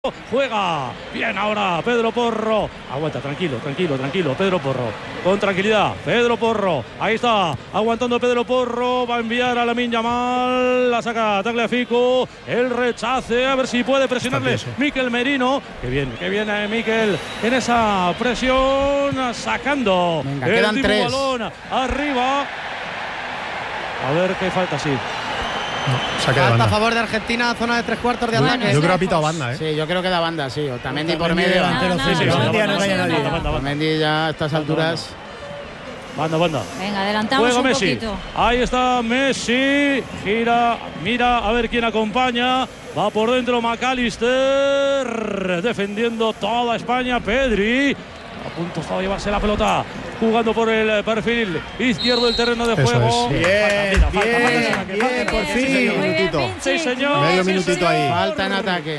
Juega bien ahora Pedro Porro. Aguanta, tranquilo, Pedro Porro. Con tranquilidad, Pedro Porro. Ahí está, aguantando Pedro Porro. Va a enviar a Lamine Yamal. La saca Tagliafico. El rechace, a ver si puede presionarle Mikel Merino. Que viene Mikel en esa presión. Sacando. Venga, quedan 3. Balón arriba. A ver qué falta, sí. Falta a favor de Argentina, zona de 3/4 de ataque. Yo creo que ha pitado banda, ¿eh? Sí, yo creo que da banda, sí. Otamendi por medio. Otamendi Otamendi ya a estas alturas. Banda. Venga, adelantamos Juega un Messi. poquito. Ahí está Messi. Gira, mira a ver quién acompaña. Va por dentro McAllister. Defendiendo toda España. Pedri. A punto está de llevarse la pelota. Jugando por el perfil izquierdo del terreno de juego. Bien, por fin. Un minutito. Sí, señor. Medio minutito ahí. Falta en ataque.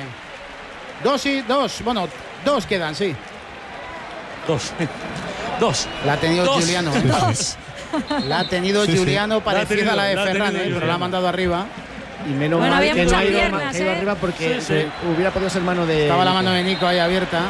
2 quedan, sí. Dos. La ha tenido Giuliano. Dos. La ha tenido Giuliano parecida a la de Ferran, pero la ha mandando arriba. Y menos Bueno, mal había que no muchas ha ido piernas, arriba porque Sí. hubiera podido ser mano de... Estaba la mano de Nico ahí abierta.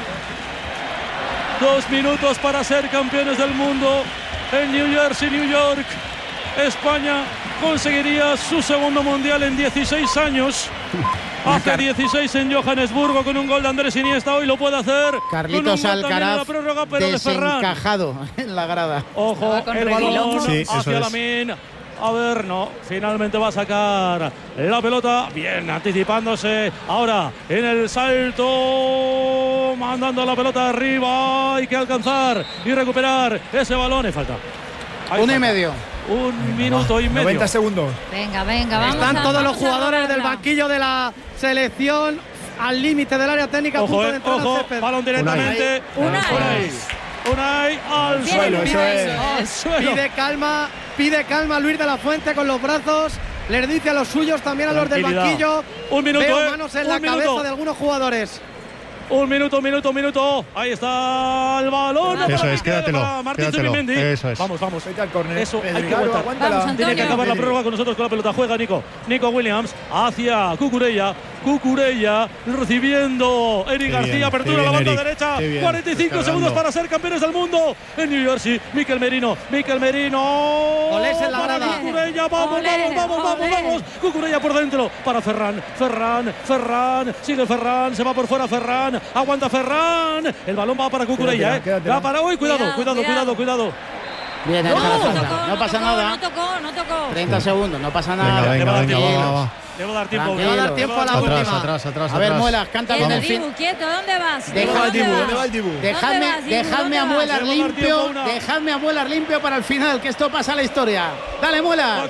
2 minutos para ser campeones del mundo en New Jersey, New York. España conseguiría su segundo mundial en 16 años. Hace 16 en Johannesburgo con un gol de Andrés Iniesta. Hoy lo puede hacer. Carlitos Alcaraz la prórroga, pero de Ferran. desencajado en la grada. Ojo, con el balón Sí, eso hacia es. Lamine. A ver, no, finalmente va a sacar la pelota, bien anticipándose, ahora en el salto, mandando la pelota arriba, hay que alcanzar y recuperar ese balón, y falta. Ahí 1 y falta. medio. 1 minuto y medio. 90 segundos. Venga, vamos. Están todos los vamos a jugadores del rodarla. banquillo de la selección al límite del área técnica, a Ojo, punto de entrar al ojo, césped. balón directamente. Unai al Bien, suelo, bien, eso es. eso Al es. suelo. Pide calma Luis de la Fuente con los brazos. Les dice a los suyos, también a los del Tranquilidad. banquillo. Un minuto, Veo manos en la un cabeza minuto. de algunos jugadores. Un minuto. Ahí está el balón. Eso para es, Mikel, quédatelo, para Martín quédatelo. Zubimendi. Eso es. Vamos. Vete al córner. Eso hay que Claro, aguantar. aguántala. Vamos, Tiene que acabar la Pedri. prórroga con nosotros con la pelota. Juega Nico Williams hacia Cucurella recibiendo Eric Qué García. bien, apertura qué a la bien, banda Eric. derecha. Qué bien, 45 descargando. segundos para ser campeones del mundo en New Jersey. Mikel Merino. Olés en la Para grada. Cucurella. Vamos. Olé. Cucurella por dentro para Ferran. Sigue Ferran. Se va por fuera Ferran. Aguanta Ferran. El balón va para Cucurella. Quédatela. Va para hoy. Cuidado. Bien, No, no pasa nada. No tocó. 30 segundos, no pasa nada. Venga, va. Le va a dar tiempo. Tranquilo. Le va a dar tiempo a la última. Atrás. A ver, Muelas, canta bien el fin. Quieto, ¿dónde vas? Deja ¿Dónde el Dibu, vas? ¿dónde va el Dibu? ¿Dónde vas, Dejadme a Dibu? Muelas Se va a dar tiempo limpio. una. Dejadme a Muelas limpio para el final, que esto pasa a la historia. Dale, Va a Muelas.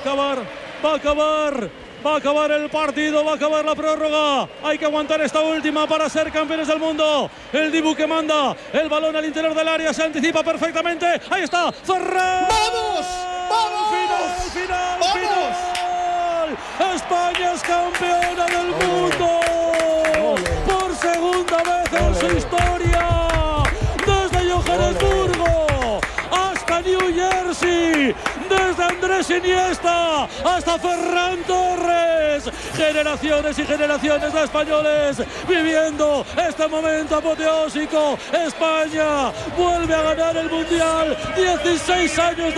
acabar el partido, va a acabar la prórroga. Hay que aguantar esta última para ser campeones del mundo. El Dibu que manda el balón al interior del área, se anticipa perfectamente. Ahí está, Ferran. ¡Vamos! Final. España es campeona del mundo. Por segunda vez en su historia. Desde Johannesburgo hasta New Jersey, desde Andrés Iniesta hasta Ferran Torres, generaciones y generaciones de españoles viviendo este momento apoteósico. España vuelve a ganar el Mundial 16 años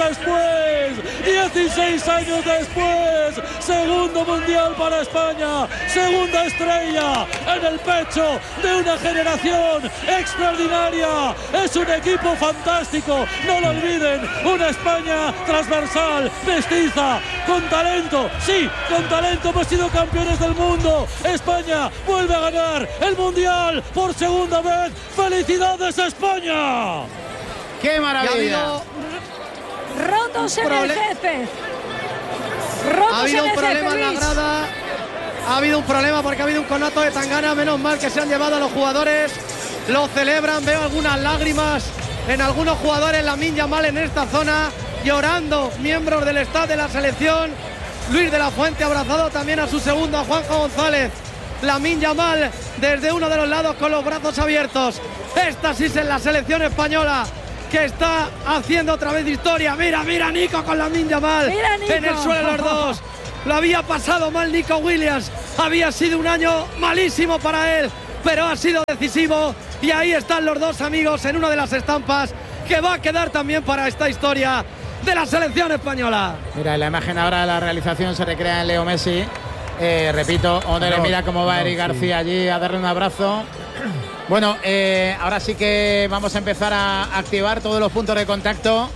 después, segundo Mundial para España, segunda estrella en el pecho de una generación extraordinaria. Es un equipo fantástico, no lo olviden, una España transversal, mestiza, con talento, sí, con talento. Hemos sido campeones del mundo. España vuelve a ganar el Mundial por segunda vez. ¡Felicidades, España! ¡Qué Y ha maravilla! habido, Rotos en el césped. ha habido un problema en la Luis. grada. Ha habido un problema porque ha habido un conato de Tangana. Menos mal que se han llevado a los jugadores. Lo celebran. Veo algunas lágrimas en algunos jugadores. Lamine Yamal en esta zona llorando. Miembros del staff de la selección. Luis de la Fuente abrazado también a su segundo, a Juanjo González. Lamine Yamal desde uno de los lados con los brazos abiertos. Éxtasis en la selección española, que está haciendo otra vez historia. Mira Nico con Lamine Yamal. Mira, Nico. En el suelo los dos. Lo había pasado mal Nico Williams. Había sido un año malísimo para él. pero ha sido decisivo. Y ahí están los dos amigos en una de las estampas que va a quedar también para esta historia de la selección española. Mira, la imagen ahora de la realización se recrea en Leo Messi. Repito, Honore, mira cómo va Eric García allí a darle un abrazo. Bueno, ahora sí que vamos a empezar a activar todos los puntos de contacto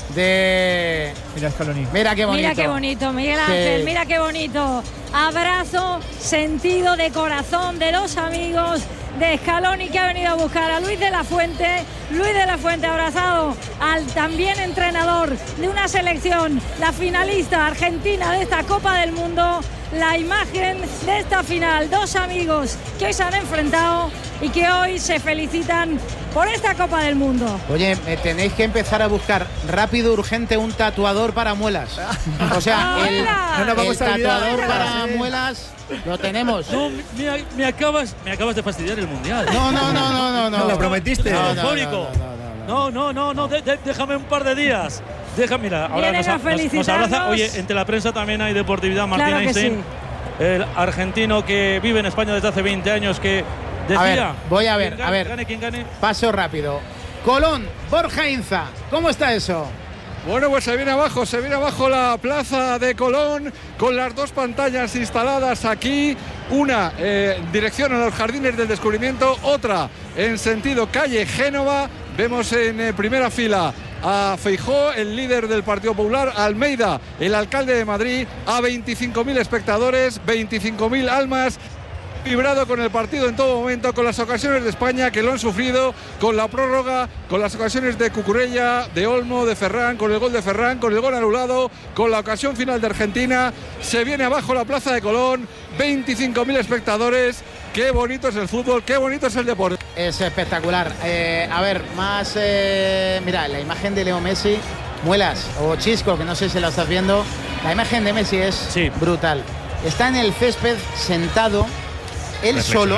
de... Mira Scaloni. Mira qué bonito. Mira qué bonito, Miguel Ángel, Sí. mira qué bonito. Abrazo, sentido de corazón de los amigos de Scaloni, que ha venido a buscar a Luis de la Fuente. Luis de la Fuente abrazado al también entrenador de una selección, la finalista argentina de esta Copa del Mundo. La imagen de esta final, dos amigos que hoy se han enfrentado y que hoy se felicitan por esta Copa del Mundo. Oye, tenéis que empezar a buscar rápido, urgente, un tatuador para muelas. O sea, el tatuador para muelas lo tenemos. No, me acabas de fastidiar el mundial. No. ¿No lo prometiste? Eufórico. No, déjame un par de días. Mira, ahora Vienen a nos felicitarnos. abraza. Oye, entre la prensa también hay deportividad. Martín Claro que Einstein, sí. el argentino que vive en España desde hace 20 años, que decía... Voy a ver, Quien gane. Paso rápido. Colón, Borja Inza, ¿cómo está eso? Bueno, pues se viene abajo la plaza de Colón con las dos pantallas instaladas aquí, una dirección a los Jardines del Descubrimiento, otra en sentido calle Génova. Vemos en primera fila a Feijóo, el líder del Partido Popular, Almeida, el alcalde de Madrid, a 25.000 espectadores, 25.000 almas. Vibrado con el partido en todo momento, con las ocasiones de España que lo han sufrido, con la prórroga, con las ocasiones de Cucurella, de Olmo, de Ferran, con el gol de Ferran, con el gol anulado, con la ocasión final de Argentina. Se viene abajo la plaza de Colón, 25.000 espectadores. Qué bonito es el fútbol, qué bonito es el deporte. Es espectacular. A ver, más... mira, la imagen de Leo Messi, muelas o Chisco, que no sé si la estás viendo. La imagen de Messi es brutal. Está en el césped sentado, él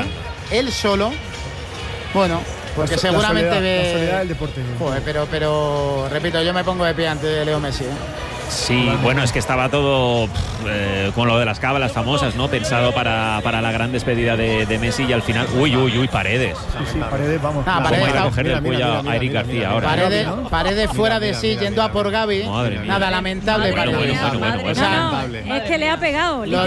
solo. Bueno, porque seguramente ve... La soledad del deporte. Joder, pero repito, yo me pongo de pie ante de Leo Messi, Sí, bueno, es que estaba todo con lo de las cábalas famosas, ¿no? Pensado para la gran despedida de Messi y al final, uy, Paredes. Sí, Paredes, vamos. Ah, ¿Cómo Paredes, ir a cogerle el cuello a Eric García ahora? Paredes fuera de sí, yendo a por Gavi. Madre mía. Nada, lamentable. Madre Paredes. mía, bueno, madre bueno, mía. lamentable. No, es que le ha pegado. Lo de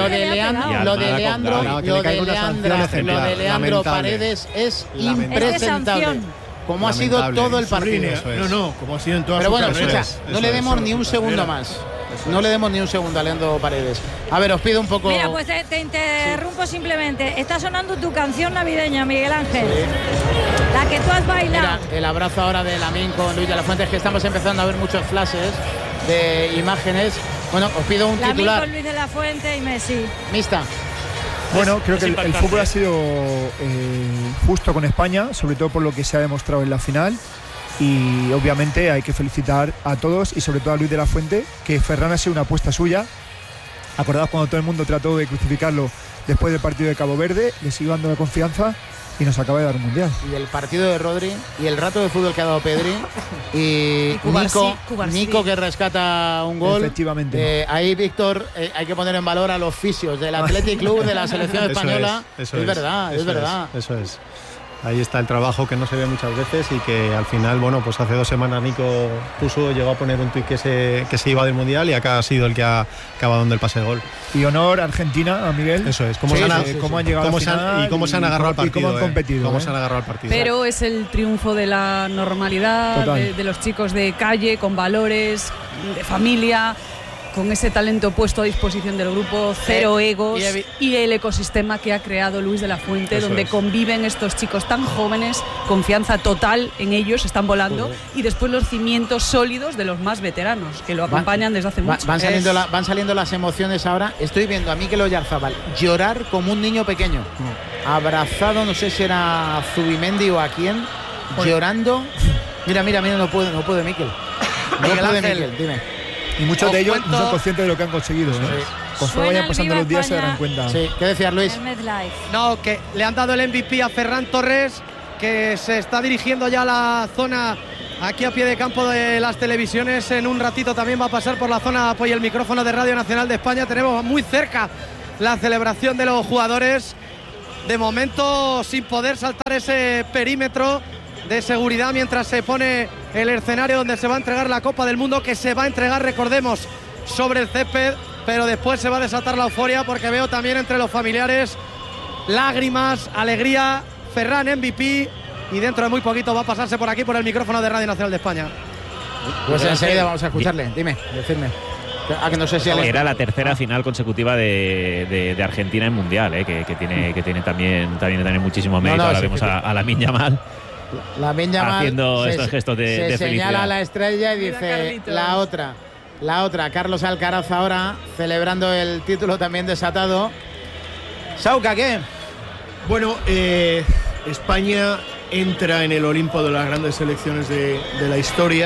Leandro Paredes es impresentable. Como ha sido todo el partido. Como ha sido en todas Pero sus bueno, carreras. escucha, no le demos ni un segundo más. No le demos ni un segundo a Leandro Paredes. A ver, os pido un poco... Mira, pues te interrumpo simplemente. Está sonando tu canción navideña, Miguel Ángel. La que tú has bailado. Mira, el abrazo ahora de Lamine con Luis de la Fuente, es que estamos empezando a ver muchos flashes de imágenes. Bueno, os pido un Lamine titular. con Luis de la Fuente y Messi. Mista. Bueno, creo que el impactante. fútbol ha sido justo con España, sobre todo por lo que se ha demostrado en la final. Y obviamente hay que felicitar a todos y sobre todo a Luis de la Fuente, que Ferran ha sido una apuesta suya. Acordaos cuando todo el mundo trató de crucificarlo después del partido de Cabo Verde, le siguió dando la confianza y nos acaba de dar un mundial. Y el partido de Rodri y el rato de fútbol que ha dado Pedri y Nico que rescata un gol. Efectivamente. Ahí, Víctor, hay que poner en valor a los fisios del Athletic Club, de la selección española. Eso es verdad. Eso es. Ahí está el trabajo que no se ve muchas veces y que al final, bueno, pues hace 2 semanas Nico llegó a poner un tuit que se iba del Mundial y acá ha sido el que ha acabado dando el pase de gol. Y honor a Argentina, a Miguel. Eso es. Cómo han llegado a la final y cómo se han agarrado al partido. Y cómo han competido. Cómo se han agarrado al partido. Pero es el triunfo de la normalidad, de los chicos de calle, con valores, de familia, con ese talento puesto a disposición del grupo, cero egos y el ecosistema que ha creado Luis de la Fuente, Eso donde es. conviven estos chicos tan jóvenes, confianza total en ellos, están volando, y después los cimientos sólidos de los más veteranos, que lo acompañan desde hace mucho. Van saliendo las emociones ahora. Estoy viendo a Mikel Oyarzabal llorar como un niño pequeño. Abrazado, no sé si era a Zubimendi o a quién, llorando. Mira, no puede Mikel. Miguel Ángel, dime. Y muchos de ellos cuento- no son conscientes de lo que han conseguido. Conforme vayan pasando los días se darán cuenta. Sí, ¿qué decías, Luis? El MetLife. No, que le han dado el MVP a Ferran Torres, que se está dirigiendo ya a la zona aquí a pie de campo de las televisiones. En un ratito también va a pasar por la zona de apoyo el micrófono de Radio Nacional de España. Tenemos muy cerca la celebración de los jugadores. de momento sin poder saltar ese perímetro de seguridad mientras se pone el escenario donde se va a entregar la Copa del Mundo, que se va a entregar, recordemos, sobre el césped, pero después se va a desatar la euforia porque veo también entre los familiares lágrimas, alegría. Ferran MVP, y dentro de muy poquito va a pasarse por aquí por el micrófono de Radio Nacional de España. Pues enseguida vamos a escucharle. Dime, decirme. Que no sé si era la tercera final consecutiva de Argentina en Mundial, que tiene también muchísimo mérito. Ahora vemos a Lamine Yamal. Lamine Yamal haciendo estos gestos de felicidad. Se señala a la estrella y dice la otra. Carlos Alcaraz ahora celebrando el título también desatado. Sauca, ¿qué? Bueno, España entra en el Olimpo de las grandes selecciones de la historia.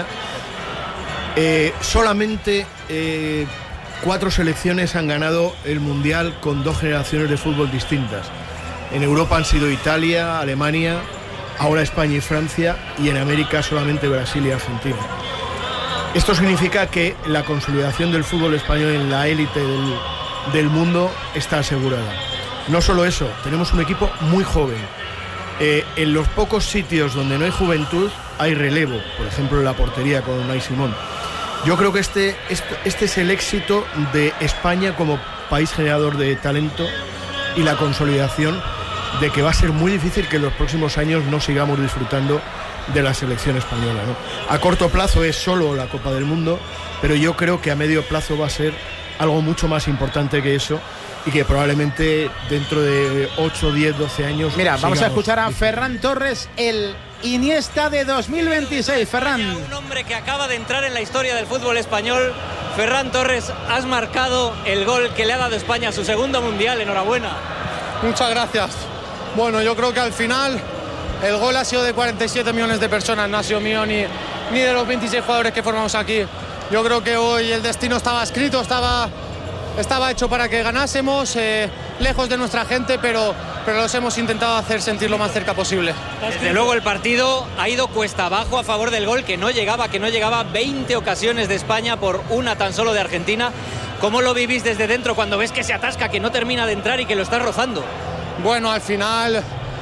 Solamente 4 selecciones han ganado el Mundial con 2 generaciones de fútbol distintas. En Europa han sido Italia, Alemania, ahora España y Francia, y en América solamente Brasil y Argentina. Esto significa que la consolidación del fútbol español en la élite del mundo está asegurada. No solo eso, tenemos un equipo muy joven. En los pocos sitios donde no hay juventud hay relevo, por ejemplo en la portería con Unai Simón. Yo creo que este es el éxito de España como país generador de talento y la consolidación de que va a ser muy difícil que en los próximos años no sigamos disfrutando de la selección española, ¿no? A corto plazo es solo la Copa del Mundo, pero yo creo que a medio plazo va a ser algo mucho más importante que eso, y que probablemente dentro de 8, 10, 12 años... Mira, vamos a escuchar a Ferran Torres, el Iniesta de 2026. Ferran. Un hombre que acaba de entrar en la historia del fútbol español. Ferran Torres, has marcado el gol que le ha dado España su segundo Mundial. Enhorabuena. Muchas gracias. Bueno, yo creo que al final el gol ha sido de 47 millones de personas, no ha sido mío ni de los 26 jugadores que formamos aquí. Yo creo que hoy el destino estaba escrito, estaba hecho para que ganásemos, lejos de nuestra gente, pero los hemos intentado hacer sentir lo más cerca posible. Desde luego el partido ha ido cuesta abajo a favor del gol, que no llegaba 20 ocasiones de España por una tan solo de Argentina. ¿Cómo lo vivís desde dentro cuando ves que se atasca, que no termina de entrar y que lo está rozando? Bueno, al final,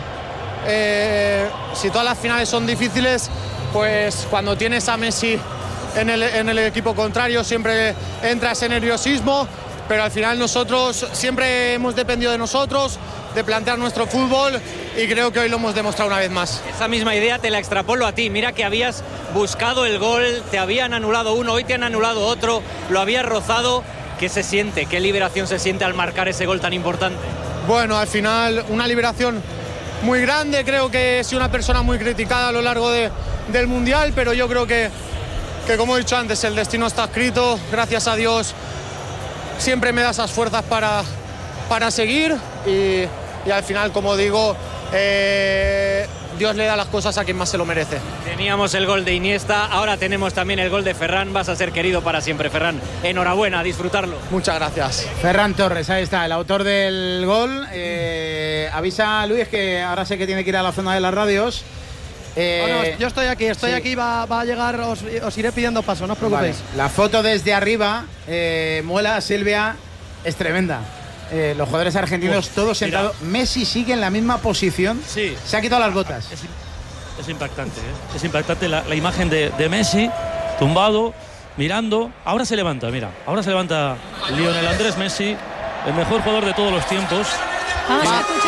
si todas las finales son difíciles, pues cuando tienes a Messi en el equipo contrario siempre entra ese nerviosismo. Pero al final nosotros siempre hemos dependido de nosotros, de plantear nuestro fútbol, y creo que hoy lo hemos demostrado una vez más. Esa misma idea te la extrapolo a ti. Mira que habías buscado el gol, te habían anulado uno, hoy te han anulado otro, lo habías rozado. ¿Qué se siente? ¿Qué liberación se siente al marcar ese gol tan importante? Bueno, al final una liberación muy grande. Creo que he sido una persona muy criticada a lo largo del Mundial, pero yo creo que como he dicho antes, el destino está escrito. Gracias a Dios siempre me da esas fuerzas para seguir, y al final, como digo, Dios le da las cosas a quien más se lo merece. Teníamos el gol de Iniesta, ahora tenemos también el gol de Ferran. Vas a ser querido para siempre, Ferran. Enhorabuena, a disfrutarlo. Muchas gracias. Ferran Torres, ahí está, el autor del gol. Avisa a Luis que ahora sé que tiene que ir a la zona de las radios. Yo estoy aquí, va a llegar, os iré pidiendo paso, no os preocupéis. Vale. La foto desde arriba, Muela, Silvia, es tremenda. Los jugadores argentinos todos sentados. Messi sigue en la misma posición. Sí. Se ha quitado las botas. Es impactante, ¿eh? Es impactante la imagen de Messi, tumbado, mirando. Ahora se levanta, mira. Ahora se levanta Lionel Andrés Messi, el mejor jugador de todos los tiempos. Va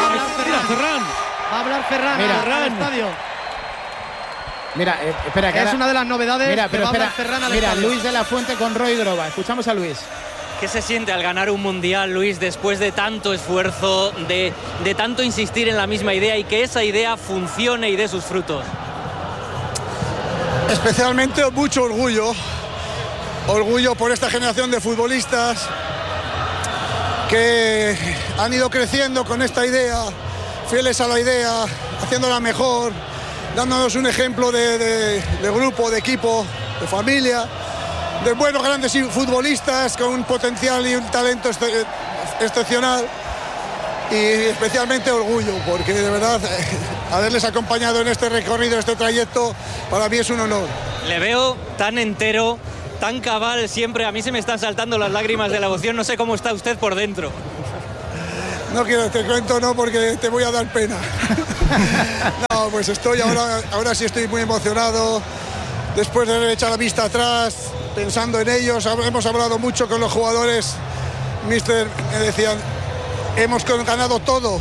a hablar Ferran en el estadio. Mira, espera, que es una de las novedades. Mira, pero espera, mira, estadio. Luis de la Fuente con Roy Groba. Escuchamos a Luis. ¿Qué se siente al ganar un Mundial, Luis, después de tanto esfuerzo, de tanto insistir en la misma idea y que esa idea funcione y dé sus frutos? Especialmente mucho orgullo por esta generación de futbolistas que han ido creciendo con esta idea, fieles a la idea, haciéndola mejor, dándonos un ejemplo de grupo, de equipo, de familia, de buenos grandes futbolistas con un potencial y un talento excepcional, y especialmente orgullo, porque de verdad haberles acompañado en este recorrido, este trayecto, para mí es un honor. Le veo tan entero, tan cabal siempre. A mí se me están saltando las lágrimas de la emoción. No sé cómo está usted por dentro. No quiero, te cuento no porque te voy a dar pena. No, pues ahora sí estoy muy emocionado. Después de echar la vista atrás, pensando en ellos, hemos hablado mucho con los jugadores. Mister, me decían, hemos ganado todo.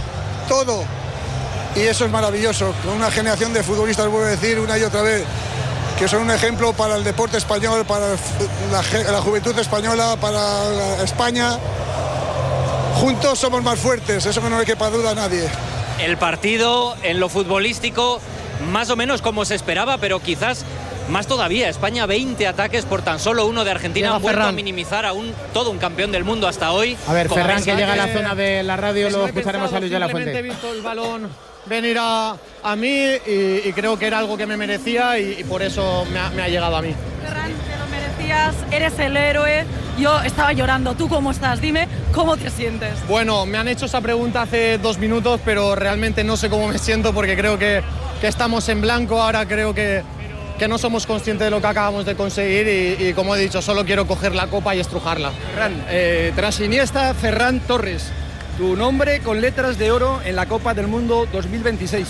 Y eso es maravilloso. Con una generación de futbolistas, voy a decir una y otra vez, que son un ejemplo para el deporte español, para la juventud española, para España. Juntos somos más fuertes, eso que no le quepa duda a nadie. El partido en lo futbolístico, más o menos como se esperaba, pero quizás más todavía. España 20 ataques por tan solo uno de Argentina. Han vuelto a minimizar a todo un campeón del mundo hasta hoy. A ver, Ferran, que llega a la zona de la radio, lo escucharemos a Luis de la Fuente. He visto el balón venir a mí y creo que era algo que me merecía y por eso me ha llegado a mí. Ferran, te lo merecías, eres el héroe. Yo estaba llorando. ¿Tú cómo estás? Dime, ¿cómo te sientes? Bueno, me han hecho esa pregunta hace 2 minutos, pero realmente no sé cómo me siento porque creo que estamos en blanco. Ahora creo que no somos conscientes de lo que acabamos de conseguir y como he dicho, solo quiero coger la copa y estrujarla. Ferran, tras Iniesta, Ferran Torres, tu nombre con letras de oro en la Copa del Mundo 2026.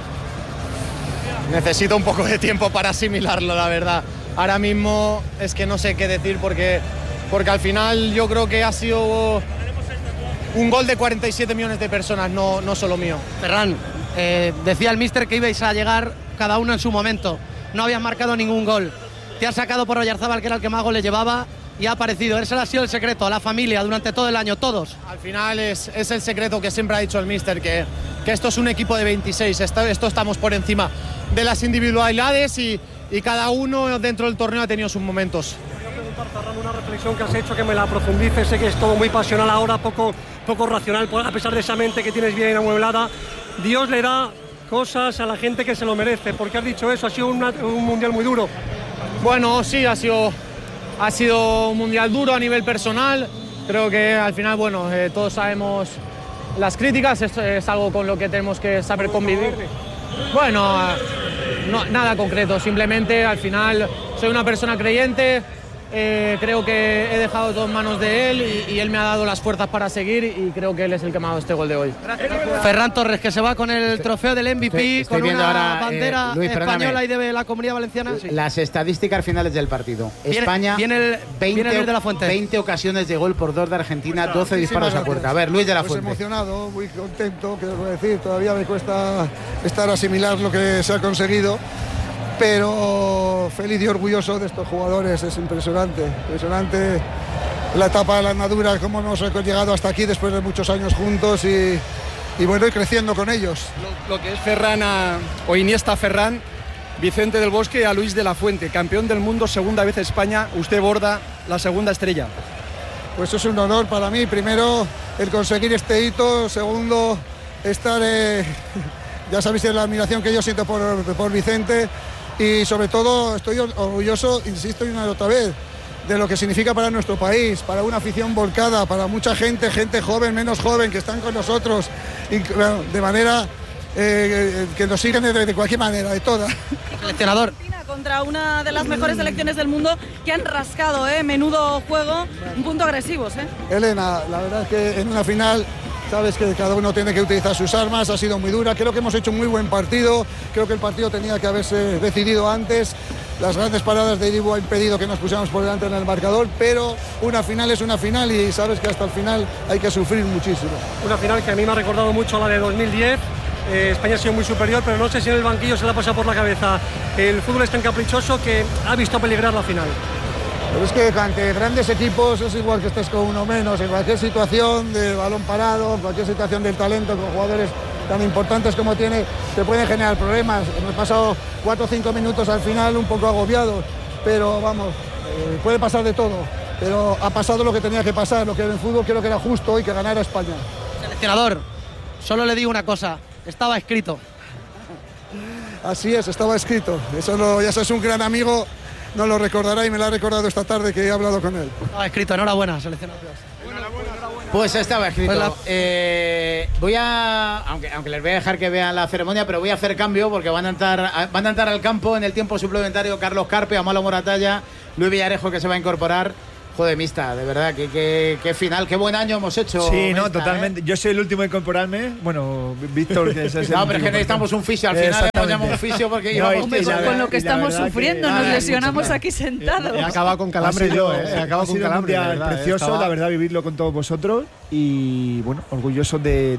Necesito un poco de tiempo para asimilarlo, la verdad. Ahora mismo es que no sé qué decir porque al final yo creo que ha sido un gol de 47 millones de personas, no solo mío. Ferran, decía el míster que ibais a llegar cada uno en su momento. No habías marcado ningún gol. Te has sacado por Oyarzábal, que era el que más goles llevaba, y ha aparecido. Ese ha sido el secreto, la familia, durante todo el año, todos. Al final es el secreto que siempre ha dicho el míster, que esto es un equipo de 26, esto estamos por encima de las individualidades y cada uno dentro del torneo ha tenido sus momentos. Quería preguntar, Ferran, una reflexión que has hecho, que me la profundices. Sé que es todo muy pasional ahora, poco racional, a pesar de esa mente que tienes bien amueblada. Dios le da cosas a la gente que se lo merece. ¿Por qué has dicho eso? ¿Ha sido un mundial muy duro? Bueno, sí, ha sido un mundial duro a nivel personal. Creo que al final, bueno, todos sabemos las críticas, es algo con lo que tenemos que saber convivir. Bueno, no, nada concreto, simplemente al final soy una persona creyente. Creo que he dejado todo en manos de él y él me ha dado las fuerzas para seguir y creo que él es el que me ha dado este gol de hoy. Ferran Torres, que se va con el trofeo del MVP, estoy con una ahora, bandera Luis, española y de la Comunidad Valenciana. Sí. Las estadísticas finales del partido. España, viene 20, de la Fuente. 20 ocasiones de gol por 2 de Argentina, 12 disparos a puerta. A ver, Luis de la Fuente. Pues emocionado, muy contento, que os voy a decir. Todavía me cuesta asimilar lo que se ha conseguido. Pero feliz y orgulloso de estos jugadores, es impresionante la etapa de la andadura, cómo hemos llegado hasta aquí después de muchos años juntos y bueno, y creciendo con ellos. Lo que es Ferran o Iniesta Ferran, Vicente del Bosque a Luis de la Fuente, campeón del mundo, segunda vez España, usted borda la segunda estrella. Pues es un honor para mí, primero el conseguir este hito, segundo estar, ya sabéis la admiración que yo siento por Vicente. Y sobre todo estoy orgulloso, insisto una y otra vez, de lo que significa para nuestro país, para una afición volcada, para mucha gente joven, menos joven, que están con nosotros, y, bueno, de manera que nos siguen de cualquier manera, de toda. Seleccionador. Contra una de las mejores selecciones del mundo que han rascado, menudo juego, un punto agresivos. Elena, la verdad es que en una final sabes que cada uno tiene que utilizar sus armas, ha sido muy dura, creo que hemos hecho un muy buen partido, creo que el partido tenía que haberse decidido antes, las grandes paradas de Iribu han impedido que nos pusiéramos por delante en el marcador, pero una final es una final y sabes que hasta el final hay que sufrir muchísimo. Una final que a mí me ha recordado mucho a la de 2010, España ha sido muy superior, pero no sé si en el banquillo se le ha pasado por la cabeza el fútbol es tan caprichoso que ha visto peligrar la final. Pero es que ante grandes equipos es igual que estés con uno menos, en cualquier situación de balón parado, en cualquier situación del talento, con jugadores tan importantes como tiene, te pueden generar problemas. Hemos pasado 4 o 5 minutos al final un poco agobiados, pero vamos, puede pasar de todo. Pero ha pasado lo que tenía que pasar, lo que en el fútbol creo que era justo y que ganara España. Seleccionador, solo le digo una cosa, estaba escrito. Así es, estaba escrito. Eso ya es un gran amigo. No lo recordará y me lo ha recordado esta tarde que he hablado con él. Estaba escrito, enhorabuena, seleccionador. Pues estaba escrito. Voy a, aunque les voy a dejar que vean la ceremonia, pero voy a hacer cambio porque van a entrar al campo en el tiempo suplementario Carlos Carpe, Amalo Moratalla, Luis Villarejo, que se va a incorporar, Joder, Mista, de verdad, qué final, qué buen año hemos hecho. Sí, Mista, no, totalmente. Yo soy el último en incorporarme. Bueno, Víctor, que es el no, pero es que necesitamos un fisio al final, hemos llamado un fisio porque íbamos con lo que estamos sufriendo, nos lesionamos aquí sentados. He acabado con calambre yo, He acabado con calambre. Precioso, la verdad, vivirlo con todos vosotros. Y bueno, orgulloso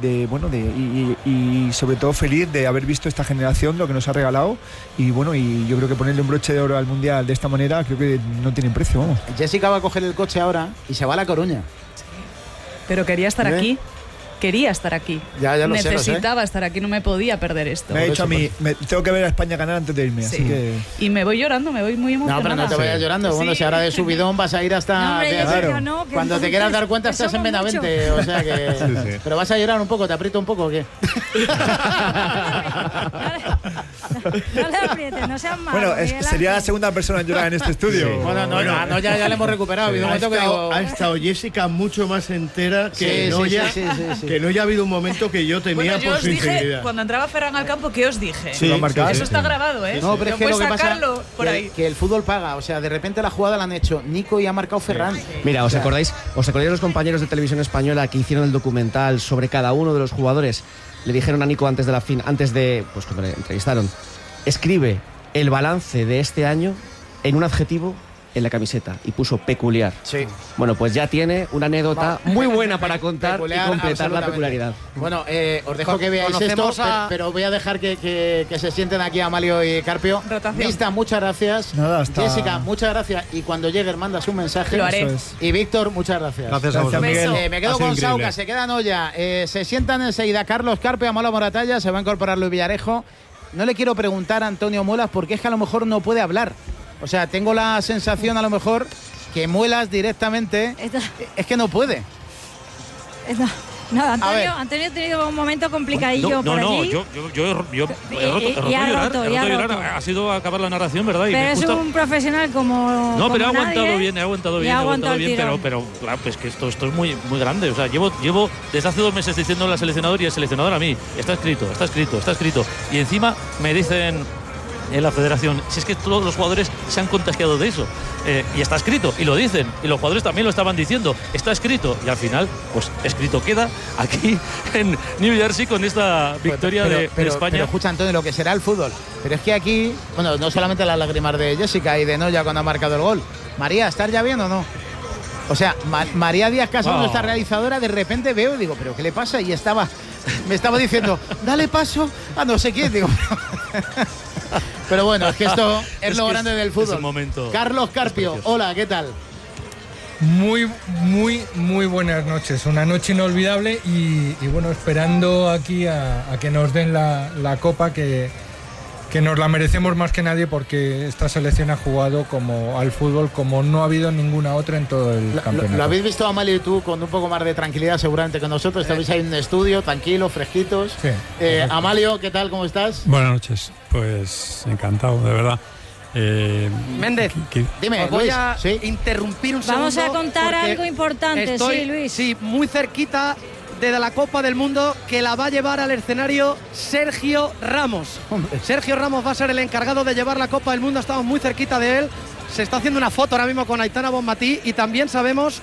y sobre todo feliz de haber visto esta generación, lo que nos ha regalado. Y bueno, y yo creo que ponerle un broche de oro al Mundial de esta manera, creo que no tiene precio, vamos. Jessica va a coger el coche ahora y se va a La Coruña. Pero quería estar aquí. Quería estar aquí. Ya lo necesitaba estar aquí, no me podía perder esto. Me ha dicho a mí, tengo que ver a España ganar antes de irme, así que... Y me voy llorando, me voy muy emocionada. No, pero no te vayas llorando. Sí. Bueno, si ahora de subidón vas a ir hasta... No, hombre, claro. No, cuando te quieras dar cuenta estás en Benavente, o sea que... Sí. Pero vas a llorar un poco, ¿te aprieto un poco o qué? No le aprietes, no seas malo. Bueno, sería la segunda persona en llorar en este estudio. Sí. Bueno, ya le hemos recuperado. Ha estado Jessica mucho más entera que Noya. Que no haya habido un momento que yo temía por su integridad. Cuando entraba Ferran al campo, ¿qué os dije? Sí, eso está grabado, ¿eh? No, pero es que lo que pasa por ahí. Que el fútbol paga. O sea, de repente la jugada la han hecho Nico y ha marcado Ferran. Mira, ¿os acordáis los compañeros de Televisión Española que hicieron el documental sobre cada uno de los jugadores? Le dijeron a Nico antes de pues cuando le entrevistaron, escribe el balance de este año en un adjetivo en la camiseta y puso peculiar. Sí. Bueno, pues ya tiene una anécdota muy buena para contar y completar la peculiaridad. Bueno, os dejo que veáis esto, pero voy a dejar que se sienten aquí Amalio y Carpio. Mista, muchas gracias. Nada, Jessica, muchas gracias. Y cuando llegues mandas un mensaje. Lo haré. Y Víctor, muchas gracias. Gracias a vosotros. Miguel. Me quedo con Sauca, se queda Noya. Se sientan enseguida Carlos Carpio, Amalio Moratalla, se va a incorporar Luis Villarejo. No le quiero preguntar a Antonio Muelas porque es que a lo mejor no puede hablar. O sea, tengo la sensación a lo mejor que Muelas directamente es que no puede. No, Antonio ha tenido un momento complicadillo por allí. Yo he roto llorar. Ha sido acabar la narración, ¿verdad? Pero es un profesional como no, pero como he aguantado bien, pero claro, pues que esto es muy, muy grande. O sea, llevo desde hace 2 meses diciendo al seleccionador y el seleccionador a mí, está escrito. Y encima me dicen en la federación, si es que todos los jugadores se han contagiado de eso, y está escrito, y lo dicen, y los jugadores también lo estaban diciendo, está escrito, y al final, pues escrito queda aquí en New Jersey con esta victoria de España. Pero escucha, Antonio, lo que será el fútbol, pero es que aquí, bueno, no solamente las lágrimas de Jessica y de Noya cuando ha marcado el gol. María, ¿estás ya bien o no? O sea, María Díaz Casado, nuestra realizadora, de repente veo y digo, ¿pero qué le pasa? Y me estaba diciendo, dale paso a no sé quién, digo. Pero bueno, es que esto es lo grande del fútbol. Momento. Carlos Carpio, hola, ¿qué tal? Muy buenas noches. Una noche inolvidable y bueno, esperando aquí a que nos den la copa que nos la merecemos más que nadie porque esta selección ha jugado al fútbol como no ha habido ninguna otra en todo el campeonato. Lo habéis visto, Amalio y tú, con un poco más de tranquilidad seguramente que nosotros. Estáis ahí en un estudio, tranquilos, fresquitos. Sí, Amalio, ¿qué tal? ¿Cómo estás? Buenas noches. Pues encantado, de verdad. Méndez, dime, voy a interrumpir un segundo. Vamos a contar algo importante, sí, Luis. Sí, muy cerquita de la Copa del Mundo, que la va a llevar al escenario Sergio Ramos. Sergio Ramos va a ser el encargado de llevar la Copa del Mundo, estamos muy cerquita de él. Se está haciendo una foto ahora mismo con Aitana Bonmatí y también sabemos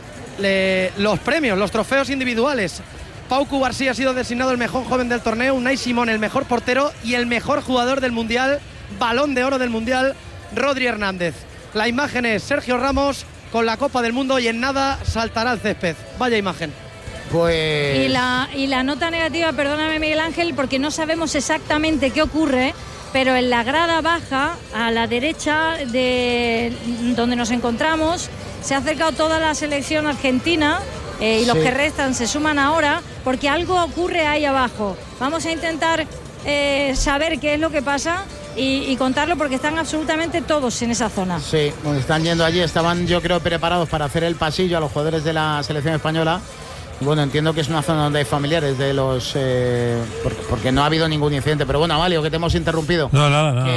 los premios, los trofeos individuales. Pau Cubarsí ha sido designado el mejor joven del torneo, Unai Simón el mejor portero y el mejor jugador del Mundial, Balón de Oro del Mundial, Rodri Hernández. La imagen es Sergio Ramos con la Copa del Mundo y en nada saltará al césped. Vaya imagen. Pues... Y la nota negativa, perdóname Miguel Ángel, porque no sabemos exactamente qué ocurre, pero en la grada baja, a la derecha de donde nos encontramos, se ha acercado toda la selección argentina y los que restan se suman ahora, porque algo ocurre ahí abajo. Vamos a intentar saber qué es lo que pasa y contarlo porque están absolutamente todos en esa zona. Sí, bueno, están yendo allí, estaban yo creo preparados para hacer el pasillo a los jugadores de la selección española. Bueno, entiendo que es una zona donde hay familiares de los... porque no ha habido ningún incidente. Pero bueno, Amalio, que te hemos interrumpido. No, nada.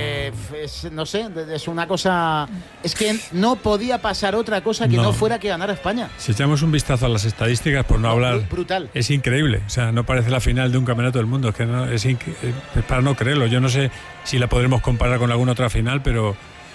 No sé, es una cosa... Es que no podía pasar otra cosa que no fuera que ganar a España. Si echamos un vistazo a las estadísticas, por no hablar... Brutal. Es increíble. O sea, no parece la final de un campeonato del mundo. Es que es para no creerlo. Yo no sé si la podremos comparar con alguna otra final, pero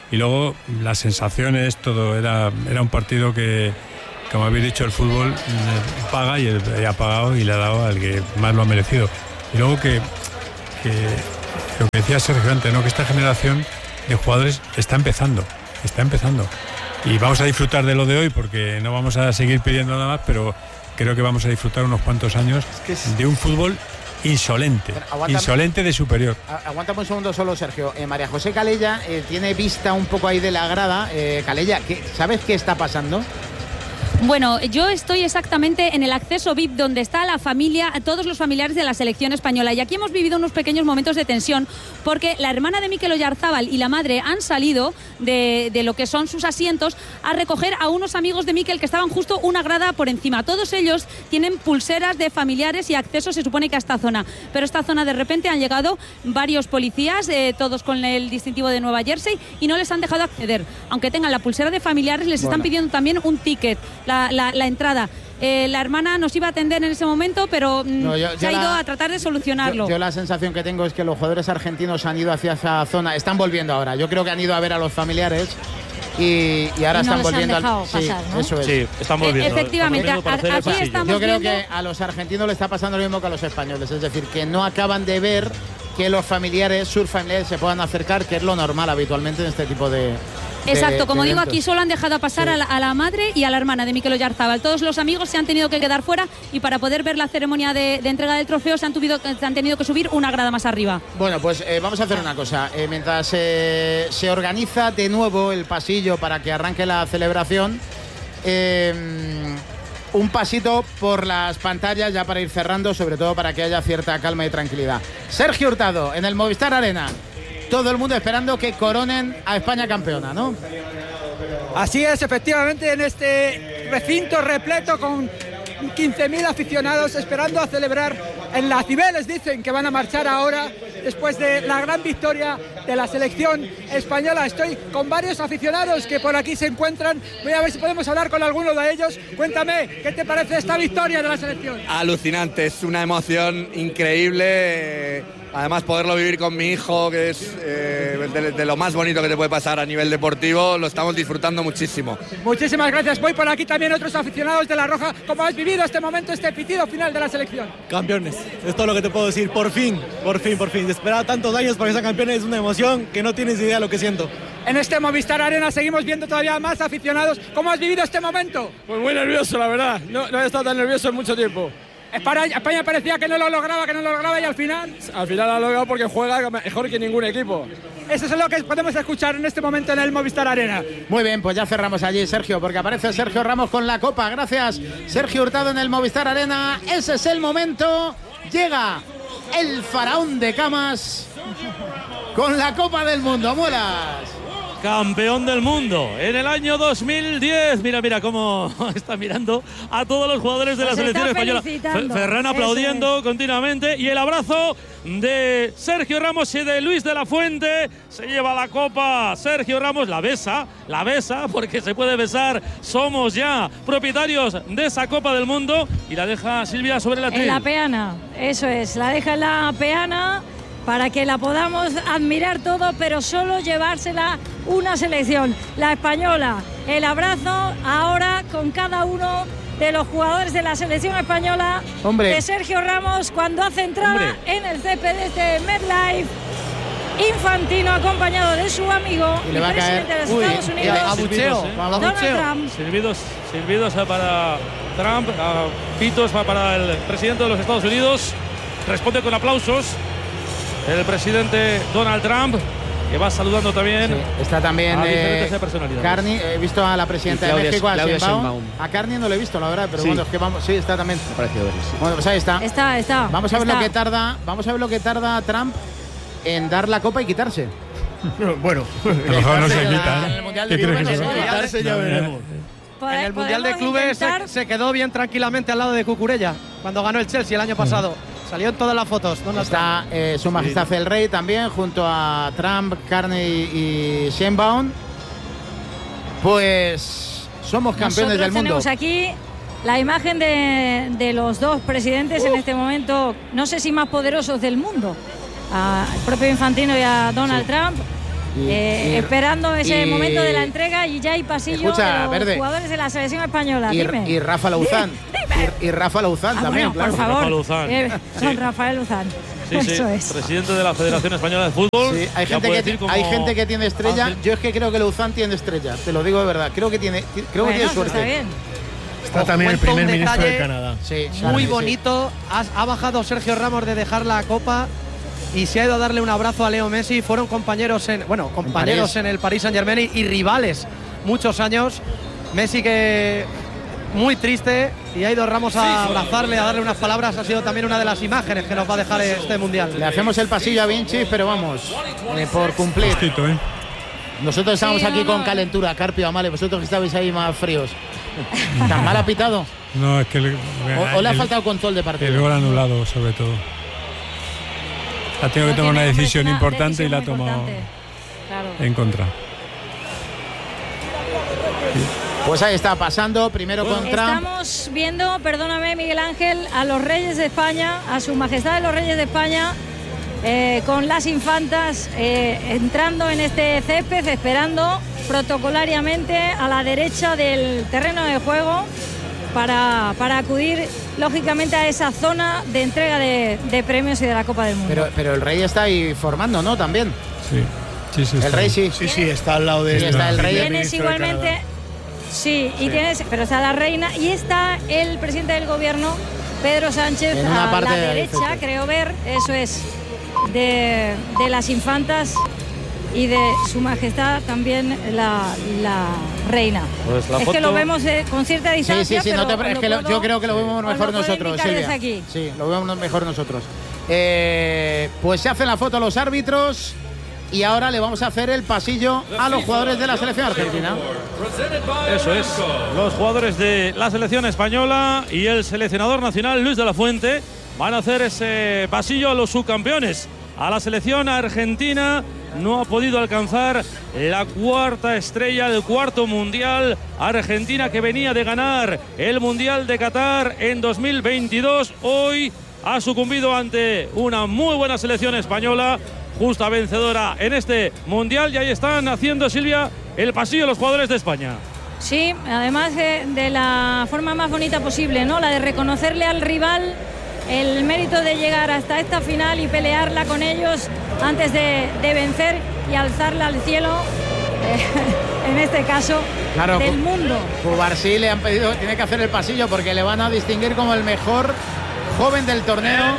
Y luego las sensaciones, todo era un partido que, como habéis dicho, el fútbol paga y ha pagado y le ha dado al que más lo ha merecido. Y luego que lo que decía Sergio antes, ¿no? Que esta generación de jugadores está empezando. Y vamos a disfrutar de lo de hoy porque no vamos a seguir pidiendo nada más, pero creo que vamos a disfrutar unos cuantos años de un fútbol insolente, insolente de superior. Aguántame un segundo solo, Sergio. María José Calella tiene vista un poco ahí de la grada. Calella, ¿sabes qué está pasando? Bueno, yo estoy exactamente en el acceso VIP donde está la familia, todos los familiares de la selección española, y aquí hemos vivido unos pequeños momentos de tensión porque la hermana de Mikel Oyarzábal y la madre han salido de lo que son sus asientos a recoger a unos amigos de Mikel que estaban justo una grada por encima. Todos ellos tienen pulseras de familiares y acceso, se supone que a esta zona, pero esta zona de repente han llegado varios policías, todos con el distintivo de Nueva Jersey, y no les han dejado acceder. Aunque tengan la pulsera de familiares, les están pidiendo también un ticket. La entrada. La hermana nos iba a atender en ese momento, pero se ha ido a tratar de solucionarlo. Yo la sensación que tengo es que los jugadores argentinos han ido hacia esa zona, están volviendo ahora. Yo creo que han ido a ver a los familiares y ahora están volviendo al pasar, ¿no? Eso es. Sí, están volviendo. Efectivamente, aquí estamos. Yo creo que a los argentinos le está pasando lo mismo que a los españoles, es decir, que no acaban de ver que los familiares, sus familiares se puedan acercar, que es lo normal habitualmente en este tipo de... Exacto, como digo, eventos. aquí solo han dejado pasar a la madre y a la hermana de Mikel Oyarzábal. Todos los amigos se han tenido que quedar fuera y para poder ver la ceremonia de entrega del trofeo se han tenido que subir una grada más arriba. Bueno, pues vamos a hacer una cosa. Mientras se organiza de nuevo el pasillo para que arranque la celebración, un pasito por las pantallas ya para ir cerrando, sobre todo para que haya cierta calma y tranquilidad. Sergio Hurtado en el Movistar Arena. Todo el mundo esperando que coronen a España campeona, ¿no? Así es, efectivamente, en este recinto repleto con 15.000 aficionados esperando a celebrar en las Cibeles. Dicen que van a marchar ahora después de la gran victoria de la selección española. Estoy con varios aficionados que por aquí se encuentran. Voy a ver si podemos hablar con alguno de ellos. Cuéntame, ¿qué te parece esta victoria de la selección? Alucinante, es una emoción increíble. Además, poderlo vivir con mi hijo, que es de lo más bonito que te puede pasar a nivel deportivo, lo estamos disfrutando muchísimo. Muchísimas gracias. Voy por aquí también otros aficionados de La Roja. ¿Cómo has vivido este momento, este pitido final de la selección? Campeones, es todo lo que te puedo decir. Por fin. Esperaba tantos años para que sean campeones, es una emoción que no tienes idea de lo que siento. En este Movistar Arena seguimos viendo todavía más aficionados. ¿Cómo has vivido este momento? Pues muy nervioso, la verdad. No he estado tan nervioso en mucho tiempo. España parecía que no lo lograba y al final... Al final lo ha logrado porque juega mejor que ningún equipo. Eso es lo que podemos escuchar en este momento en el Movistar Arena. Muy bien, pues ya cerramos allí, Sergio, porque aparece Sergio Ramos con la copa. Gracias, Sergio Hurtado en el Movistar Arena. Ese es el momento. Llega el faraón de camas con la Copa del Mundo. Muelas. Campeón del mundo en el año 2010. Mira cómo está mirando a todos los jugadores de la selección española. Ferran aplaudiendo continuamente y el abrazo de Sergio Ramos y de Luis de la Fuente. Se lleva la copa Sergio Ramos, la besa porque se puede besar. Somos ya propietarios de esa Copa del Mundo y la deja Silvia sobre la atril. En la peana, eso es, la deja en la peana para que la podamos admirar todo, pero solo llevársela una selección, la española. El abrazo ahora con cada uno de los jugadores de la selección española. De Sergio Ramos cuando hace entrada en el césped de MetLife. Infantino acompañado de su amigo y le va a caer presidente de los Estados Unidos, Donald Trump. Silbidos para Trump, pitos para el presidente de los Estados Unidos. Responde con aplausos el presidente Donald Trump, que va saludando también. Sí, está también Carney. He visto a la presidenta de México, a Sheinbaum. A Carney no lo he visto, la verdad, pero bueno, es que vamos, sí, está también. Me ha parecido verlo, sí. Bueno, pues ahí está. Está. Vamos a ver lo que tarda Trump en dar la copa y quitarse. Bueno, a lo mejor no se quita. En el Mundial de Clubes quitarse ya veremos. En el Mundial de Clubes se quedó bien tranquilamente al lado de Cucurella cuando ganó el Chelsea el año pasado. Salió en todas las fotos. Está Su Majestad el Rey también, junto a Trump, Carney y Sheinbaum. Pues somos campeones del mundo. Tenemos aquí la imagen de los dos presidentes en este momento, no sé si más poderosos del mundo. Al propio Infantino y a Donald Trump. esperando ese momento de la entrega y ya hay pasillo de los jugadores de la selección española. Y Rafa Lauzán. Y Rafa Lauzán también, bueno, claro. Por favor, Rafa Lauzán. Con Rafael Lauzán. Sí, Eso es. Presidente de la Federación Española de Fútbol. Sí, hay gente que tiene estrella. Ángel. Yo es que creo que Lauzán tiene estrella, te lo digo de verdad. Creo que tiene suerte. Está bien. Está también el primer ministro de Canadá. Sí, muy bonito. Ha bajado Sergio Ramos de dejar la copa y se ha ido a darle un abrazo a Leo Messi. Fueron compañeros en el Paris Saint-Germain y rivales muchos años. Messi que muy triste y ha ido Ramos a abrazarle, a darle unas palabras. Ha sido también una de las imágenes que nos va a dejar este mundial. Le hacemos el pasillo a Vinci, pero vamos, por cumplir. Nosotros estamos aquí con calentura, Carpio, Amale, vosotros que estabais ahí más fríos. ¿Tan mal ha pitado? No, es que o le ha faltado control de partido. El gol anulado, sobre todo. Ha tenido que tomar una decisión importante y la ha tomado en contra. Pues ahí está pasando, primero con Trump. Estamos viendo, perdóname Miguel Ángel, a los Reyes de España, a su majestad de los Reyes de España, con las infantas entrando en este césped, esperando protocolariamente a la derecha del terreno de juego para acudir lógicamente a esa zona de entrega de premios y de la Copa del Mundo. Pero el rey está ahí formando, ¿no? También. Sí, el rey sí. Sí, está al lado de él. Está el rey. Tienes igualmente, tienes, pero está la reina y está el presidente del gobierno, Pedro Sánchez, a la derecha, creo ver, eso es, de las infantas y de su majestad también la reina. Pues la foto... que lo vemos con cierta distancia. Sí, yo creo que lo vemos mejor nosotros, Silvia. Aquí. Sí, lo vemos mejor nosotros. Pues se hacen la foto los árbitros y ahora le vamos a hacer el pasillo a los jugadores de la selección argentina. Eso es, los jugadores de la selección española y el seleccionador nacional Luis de la Fuente van a hacer ese pasillo a los subcampeones. A la selección argentina no ha podido alcanzar la cuarta estrella del cuarto mundial. Argentina, que venía de ganar el Mundial de Qatar en 2022, hoy ha sucumbido ante una muy buena selección española, justa vencedora en este mundial. Y ahí están haciendo, Silvia, el pasillo los jugadores de España. Sí, además de la forma más bonita posible, ¿no? La de reconocerle al rival el mérito de llegar hasta esta final y pelearla con ellos antes de vencer y alzarla al cielo, en este caso, del mundo. Cubarsí le han pedido, tiene que hacer el pasillo porque le van a distinguir como el mejor joven del torneo.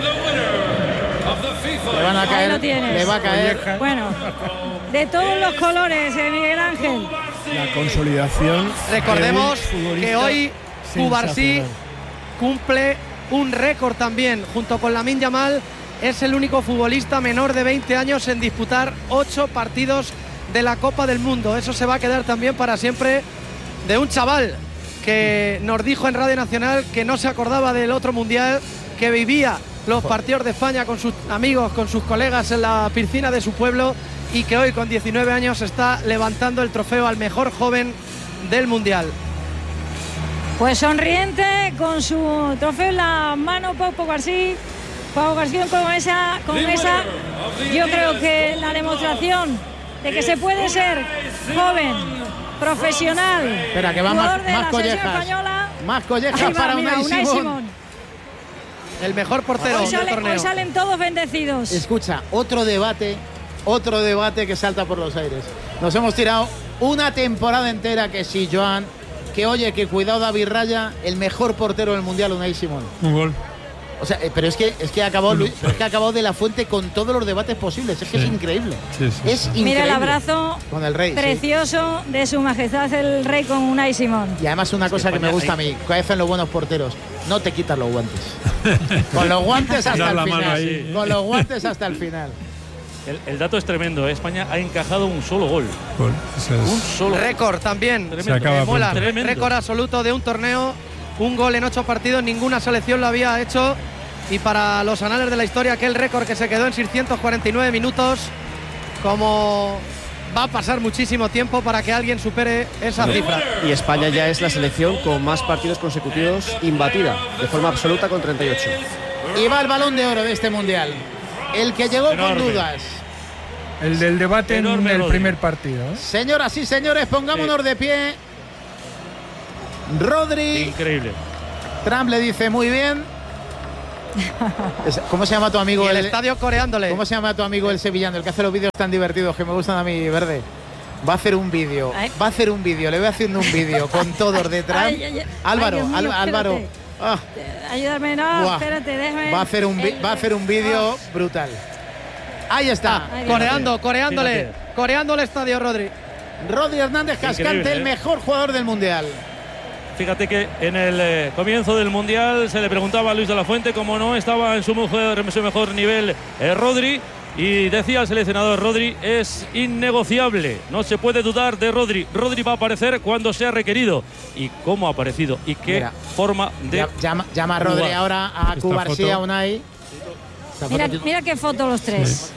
Le van a caer, le va a caer. Bueno, de todos los colores, Miguel Ángel. La consolidación. Recordemos que hoy Cubarsí cumple un récord también, junto con Lamine Yamal. Es el único futbolista menor de 20 años en disputar 8 partidos de la Copa del Mundo. Eso se va a quedar también para siempre de un chaval que nos dijo en Radio Nacional que no se acordaba del otro mundial, que vivía los partidos de España con sus amigos, con sus colegas en la piscina de su pueblo, y que hoy con 19 años está levantando el trofeo al mejor joven del mundial. Pues sonriente, con su trofeo en la mano, Pau García. Pau García con esa, yo creo que la demostración de que se puede ser joven, profesional. Espera, que va más collejas. Más collejas para Unai Simón. El mejor portero del torneo. Hoy salen todos bendecidos. Escucha, otro debate que salta por los aires. Nos hemos tirado una temporada entera que sí, Joan, que oye, que cuidado David Raya, el mejor portero del mundial, Unai Simón. Un gol. O sea, pero es que ha acabado Luis, es que ha acabado de la Fuente con todos los debates posibles. Es que es increíble. Es increíble. Mira el abrazo con el rey, precioso de su majestad el rey con Unai Simón. Y además una cosa que me gusta a mí, que hacen los buenos porteros, no te quitas los guantes. Con los guantes hasta el final. Con los guantes hasta el final. El dato es tremendo, ¿eh? España ha encajado un solo gol. Un solo récord también. Mola. Récord absoluto de un torneo. Un gol en 8 partidos, ninguna selección lo había hecho. Y para los anales de la historia, aquel récord que se quedó en 649 minutos. Como va a pasar muchísimo tiempo para que alguien supere esa cifra. Y España ya es la selección con más partidos consecutivos imbatida, de forma absoluta, con 38. Y va el Balón de Oro de este mundial. El que llegó con dudas. El del debate Enorme en el Rodri. primer partido. Señoras y señores, pongámonos de pie. Rodri. Increíble. Trump le dice muy bien. ¿Cómo se llama tu amigo? Y el estadio coreándole. ¿Cómo se llama tu amigo el sevillano? El que hace los vídeos tan divertidos que me gustan a mí, Verde. Va a hacer un vídeo. Le voy haciendo un vídeo con todos de Trump. Álvaro, Dios mío, Álvaro. Ah. Ayúdame, no, Buah. espérate, déjame. Va a hacer un vídeo brutal. Ahí está. Coreándole el estadio, Rodri. Rodri Hernández Cascante, Increíble, el mejor jugador del Mundial. Fíjate que en el comienzo del Mundial se le preguntaba a Luis de la Fuente cómo no estaba en su mejor nivel Rodri, y decía el seleccionador: Rodri es innegociable, no se puede dudar de Rodri. Rodri va a aparecer cuando sea requerido. ¿Y cómo ha aparecido? ¿Y qué forma de llama a Rodri jugar? ahora a Cubarsí, a Unai. Mira qué foto los tres. Sí.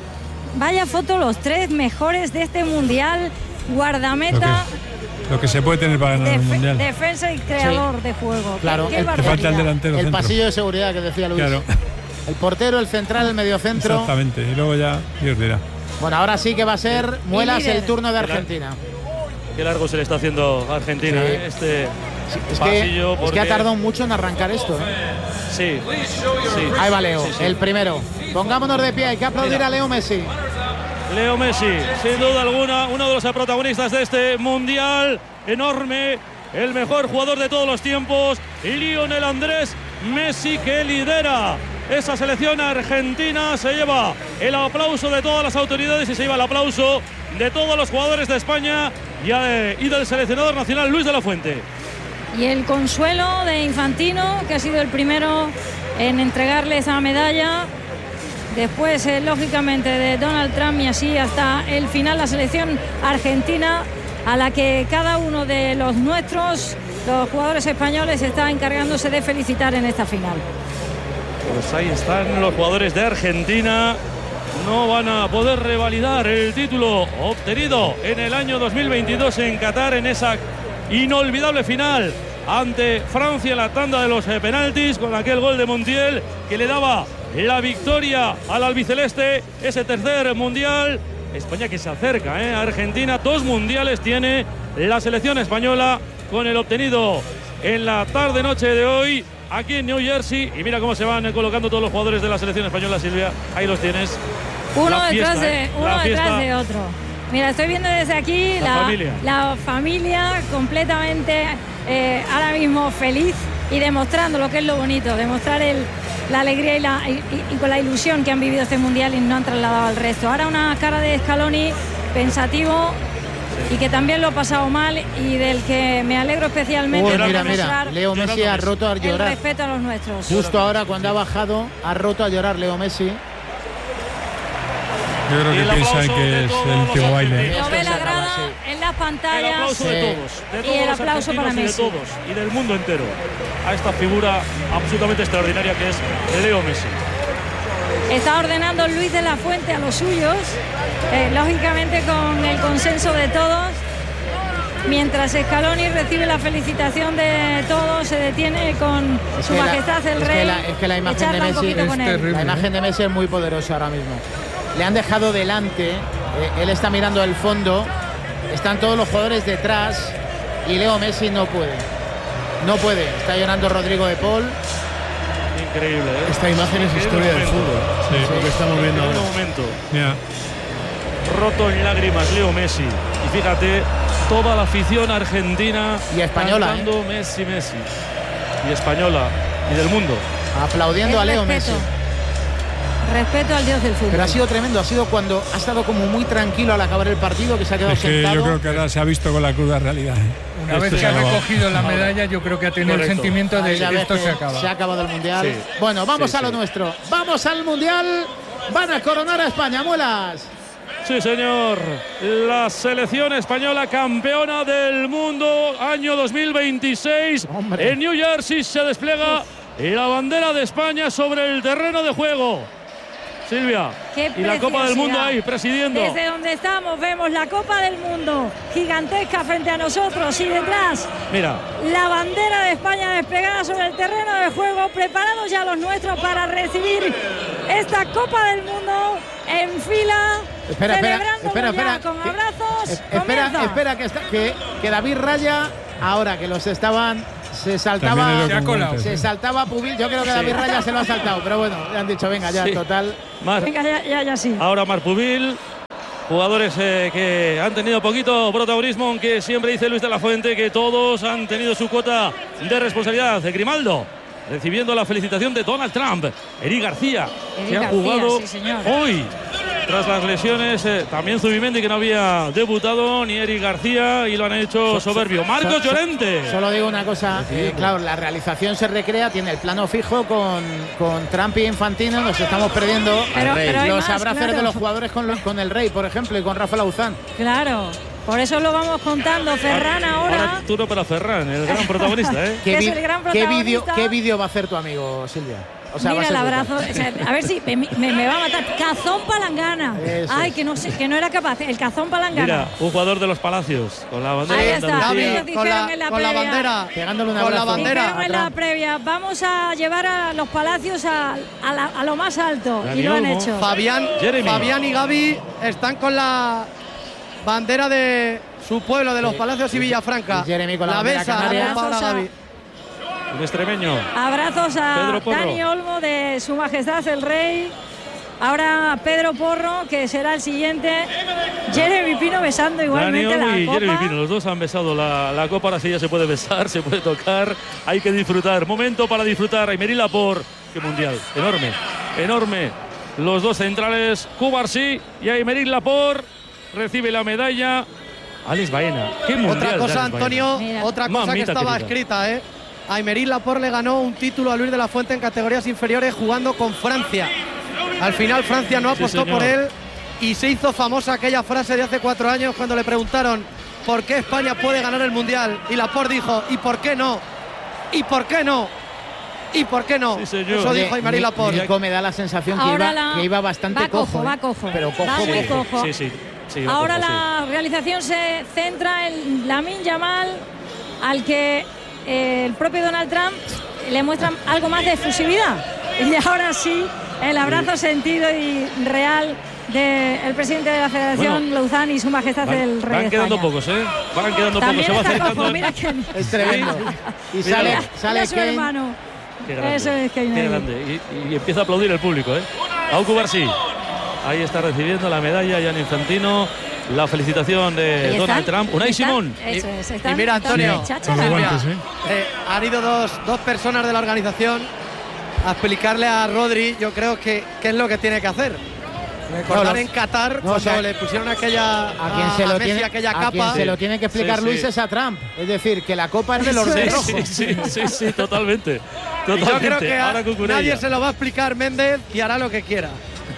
Vaya foto los tres mejores de este Mundial. Guardameta. Lo que se puede tener para ganar el Mundial. Defensa y creador de juego. Claro, ¿Qué te falta el delantero. El pasillo de seguridad que decía Luis. Claro. El portero, el central, el mediocentro. Exactamente. Y luego ya Dios dirá. Bueno, ahora sí que va a ser Muelas el turno de Argentina. Qué largo se le está haciendo a Argentina, Sí. este Es pasillo. que ha tardado mucho en arrancar esto. Sí. Ahí va Leo, Sí. el primero. Pongámonos de pie, hay que aplaudir a Leo Messi. Leo Messi, sin duda alguna, uno de los protagonistas de este Mundial enorme, el mejor jugador de todos los tiempos, Lionel Andrés Messi, que lidera esa selección argentina. Se lleva el aplauso de todas las autoridades y se lleva el aplauso de todos los jugadores de España y del seleccionador nacional Luis de la Fuente. Y el consuelo de Infantino, que ha sido el primero en entregarle esa medalla. Después, lógicamente, de Donald Trump, y así hasta el final la selección argentina, a la que cada uno de los nuestros, los jugadores españoles, está encargándose de felicitar en esta final. Pues ahí están los jugadores de Argentina. No van a poder revalidar el título obtenido en el año 2022 en Qatar, en esa inolvidable final ante Francia en la tanda de los penaltis, con aquel gol de Montiel que le daba la victoria al albiceleste, ese tercer mundial. España que se acerca a Argentina. 2 mundiales tiene la selección española con el obtenido en la tarde-noche de hoy aquí en New Jersey. Y mira cómo se van colocando todos los jugadores de la selección española, Silvia. Ahí los tienes. Uno detrás de otro. Mira, estoy viendo desde aquí la familia completamente ahora mismo feliz y demostrando lo que es lo bonito, demostrar la alegría y con la ilusión que han vivido este Mundial y no han trasladado al resto. Ahora una cara de Scaloni pensativo y que también lo ha pasado mal y del que me alegro especialmente. Mira, Leo Messi ha roto a llorar. El respeto a los nuestros. Justo ahora, cuando ha bajado, ha roto a llorar Leo Messi. Yo creo que piensan que es el último baile. Lo ve la grada en las pantallas. El aplauso de todos, y el aplauso para Messi. Y de todos y del mundo entero a esta figura absolutamente extraordinaria que es Leo Messi. Está ordenando Luis de la Fuente a los suyos, lógicamente con el consenso de todos. Mientras Scaloni recibe la felicitación de todos, se detiene con su majestad el rey. Es que la imagen de Messi la imagen de Messi es muy poderosa ahora mismo. Le han dejado delante, él está mirando el fondo, están todos los jugadores detrás y Leo Messi no puede. Está llorando Rodrigo de Paul. Increíble, ¿eh? Esta imagen es historia del fútbol. Sí. Lo que estamos viendo ahora. En un momento. Roto en lágrimas Leo Messi. Y fíjate, toda la afición argentina y española cantando Messi. Y española y del mundo. Aplaudiendo a Leo Messi. Respeto al dios del fútbol. Pero ha sido tremendo, ha sido cuando ha estado como muy tranquilo al acabar el partido, que se ha quedado sentado. Yo creo que ahora se ha visto con la cruda realidad. Una vez que ha recogido la medalla, yo creo que ha tenido el sentimiento de que esto se acaba. Se ha acabado el Mundial. Sí. Bueno, vamos a lo nuestro. Vamos al Mundial. Van a coronar a España, Muelas. Sí, señor. La selección española campeona del mundo año 2026. Hombre. En New Jersey se despliega la bandera de España sobre el terreno de juego. Silvia, y la Copa del Mundo ahí presidiendo. Desde donde estamos vemos la Copa del Mundo gigantesca frente a nosotros y detrás mira la bandera de España desplegada sobre el terreno de juego, preparados ya los nuestros para recibir esta Copa del Mundo en fila Espera. Con abrazos. Espera, que David Raya, ahora que los estaban... Se saltaba Pubil. Yo creo que David Raya se lo ha saltado, pero bueno, le han dicho, venga, ya, total. Venga, ya sí. Ahora Marc Pubil. Jugadores que han tenido poquito protagonismo, aunque siempre dice Luis de la Fuente que todos han tenido su cuota de responsabilidad. Grimaldo recibiendo la felicitación de Donald Trump. Eric García, que ha jugado hoy tras las lesiones. También Zubimendi, que no había debutado, ni Eric García, y lo han hecho soberbio. Marcos Llorente. Solo digo una cosa, claro, la realización se recrea, tiene el plano fijo con Trump y Infantino. Nos estamos perdiendo los abrazos de los jugadores con el Rey, por ejemplo, y con Rafa Lauzán. Claro. Por eso lo vamos contando. Ferran ahora. Turno para Ferran, el gran protagonista, ¿eh? Que es el gran protagonista. ¿Qué vídeo va a hacer tu amigo, Silvia? O sea, mira el abrazo. O sea, a ver si me va a matar. Cazón Palangana. Ay, que no era capaz. El Cazón Palangana. Mira, un jugador de los Palacios con la bandera. Ahí está. David, con la bandera. Pegándole una abrazo. Dijeron en la previa, vamos a llevar a los Palacios a lo más alto. Y lo han hecho. Fabián y Gaby están con la bandera de su pueblo, de los Palacios y Villafranca. Jeremy con la besa para Gaby. Un extremeño. Abrazos a Dani Olmo de Su Majestad el Rey. Ahora Pedro Porro, que será el siguiente. Jeremy Pino besando igualmente Dani Olmo la y copa. Jeremy Pino, los dos han besado la copa. Ahora sí ya se puede besar, se puede tocar. Hay que disfrutar. Momento para disfrutar. Aymeric Laporte, qué mundial. Enorme. Los dos centrales, Cubarsí y Aymeric Laporte. Recibe la medalla Alex Baena. Qué mundial. Otra cosa, Antonio, otra cosa que estaba escrita, Aymeric Laporte le ganó un título a Luis de la Fuente en categorías inferiores jugando con Francia. Al final Francia no apostó por él y se hizo famosa aquella frase de hace 4 años cuando le preguntaron por qué España puede ganar el mundial, y Laporte dijo, ¿y por qué no? ¿Y por qué no? ¿Y por qué no? Sí, eso dijo Aymeric Laporte. Nico me da la sensación que iba bastante cojo. Va cojo. Pero cojo. Va muy cojo. Sí, ahora la realización se centra en Lamine Yamal, al que el propio Donald Trump le muestra algo más de efusividad. Y ahora sí, el abrazo sentido y real del presidente de la Federación, Lauzán, y Su Majestad el Rey. Van quedando pocos, Van quedando pocos. Se va acercando. Mira que es tremendo. Y sale su hermano. Qué grande, eso es que qué grande. Y empieza a aplaudir el público, A Cubarsí. Ahí está recibiendo la medalla Gianni Infantino. La felicitación de Donald Trump. Unai Simón. Y mira, Antonio, han ido dos personas de la organización a explicarle a Rodri, yo creo que qué es lo que tiene que hacer. Recordar en Qatar cuando le pusieron aquella a quien se lo tiene que explicar Luis es a Trump. Es decir, que la copa es de los rojos. Sí, totalmente. Yo creo que nadie se lo va a explicar Méndez y hará lo que quiera.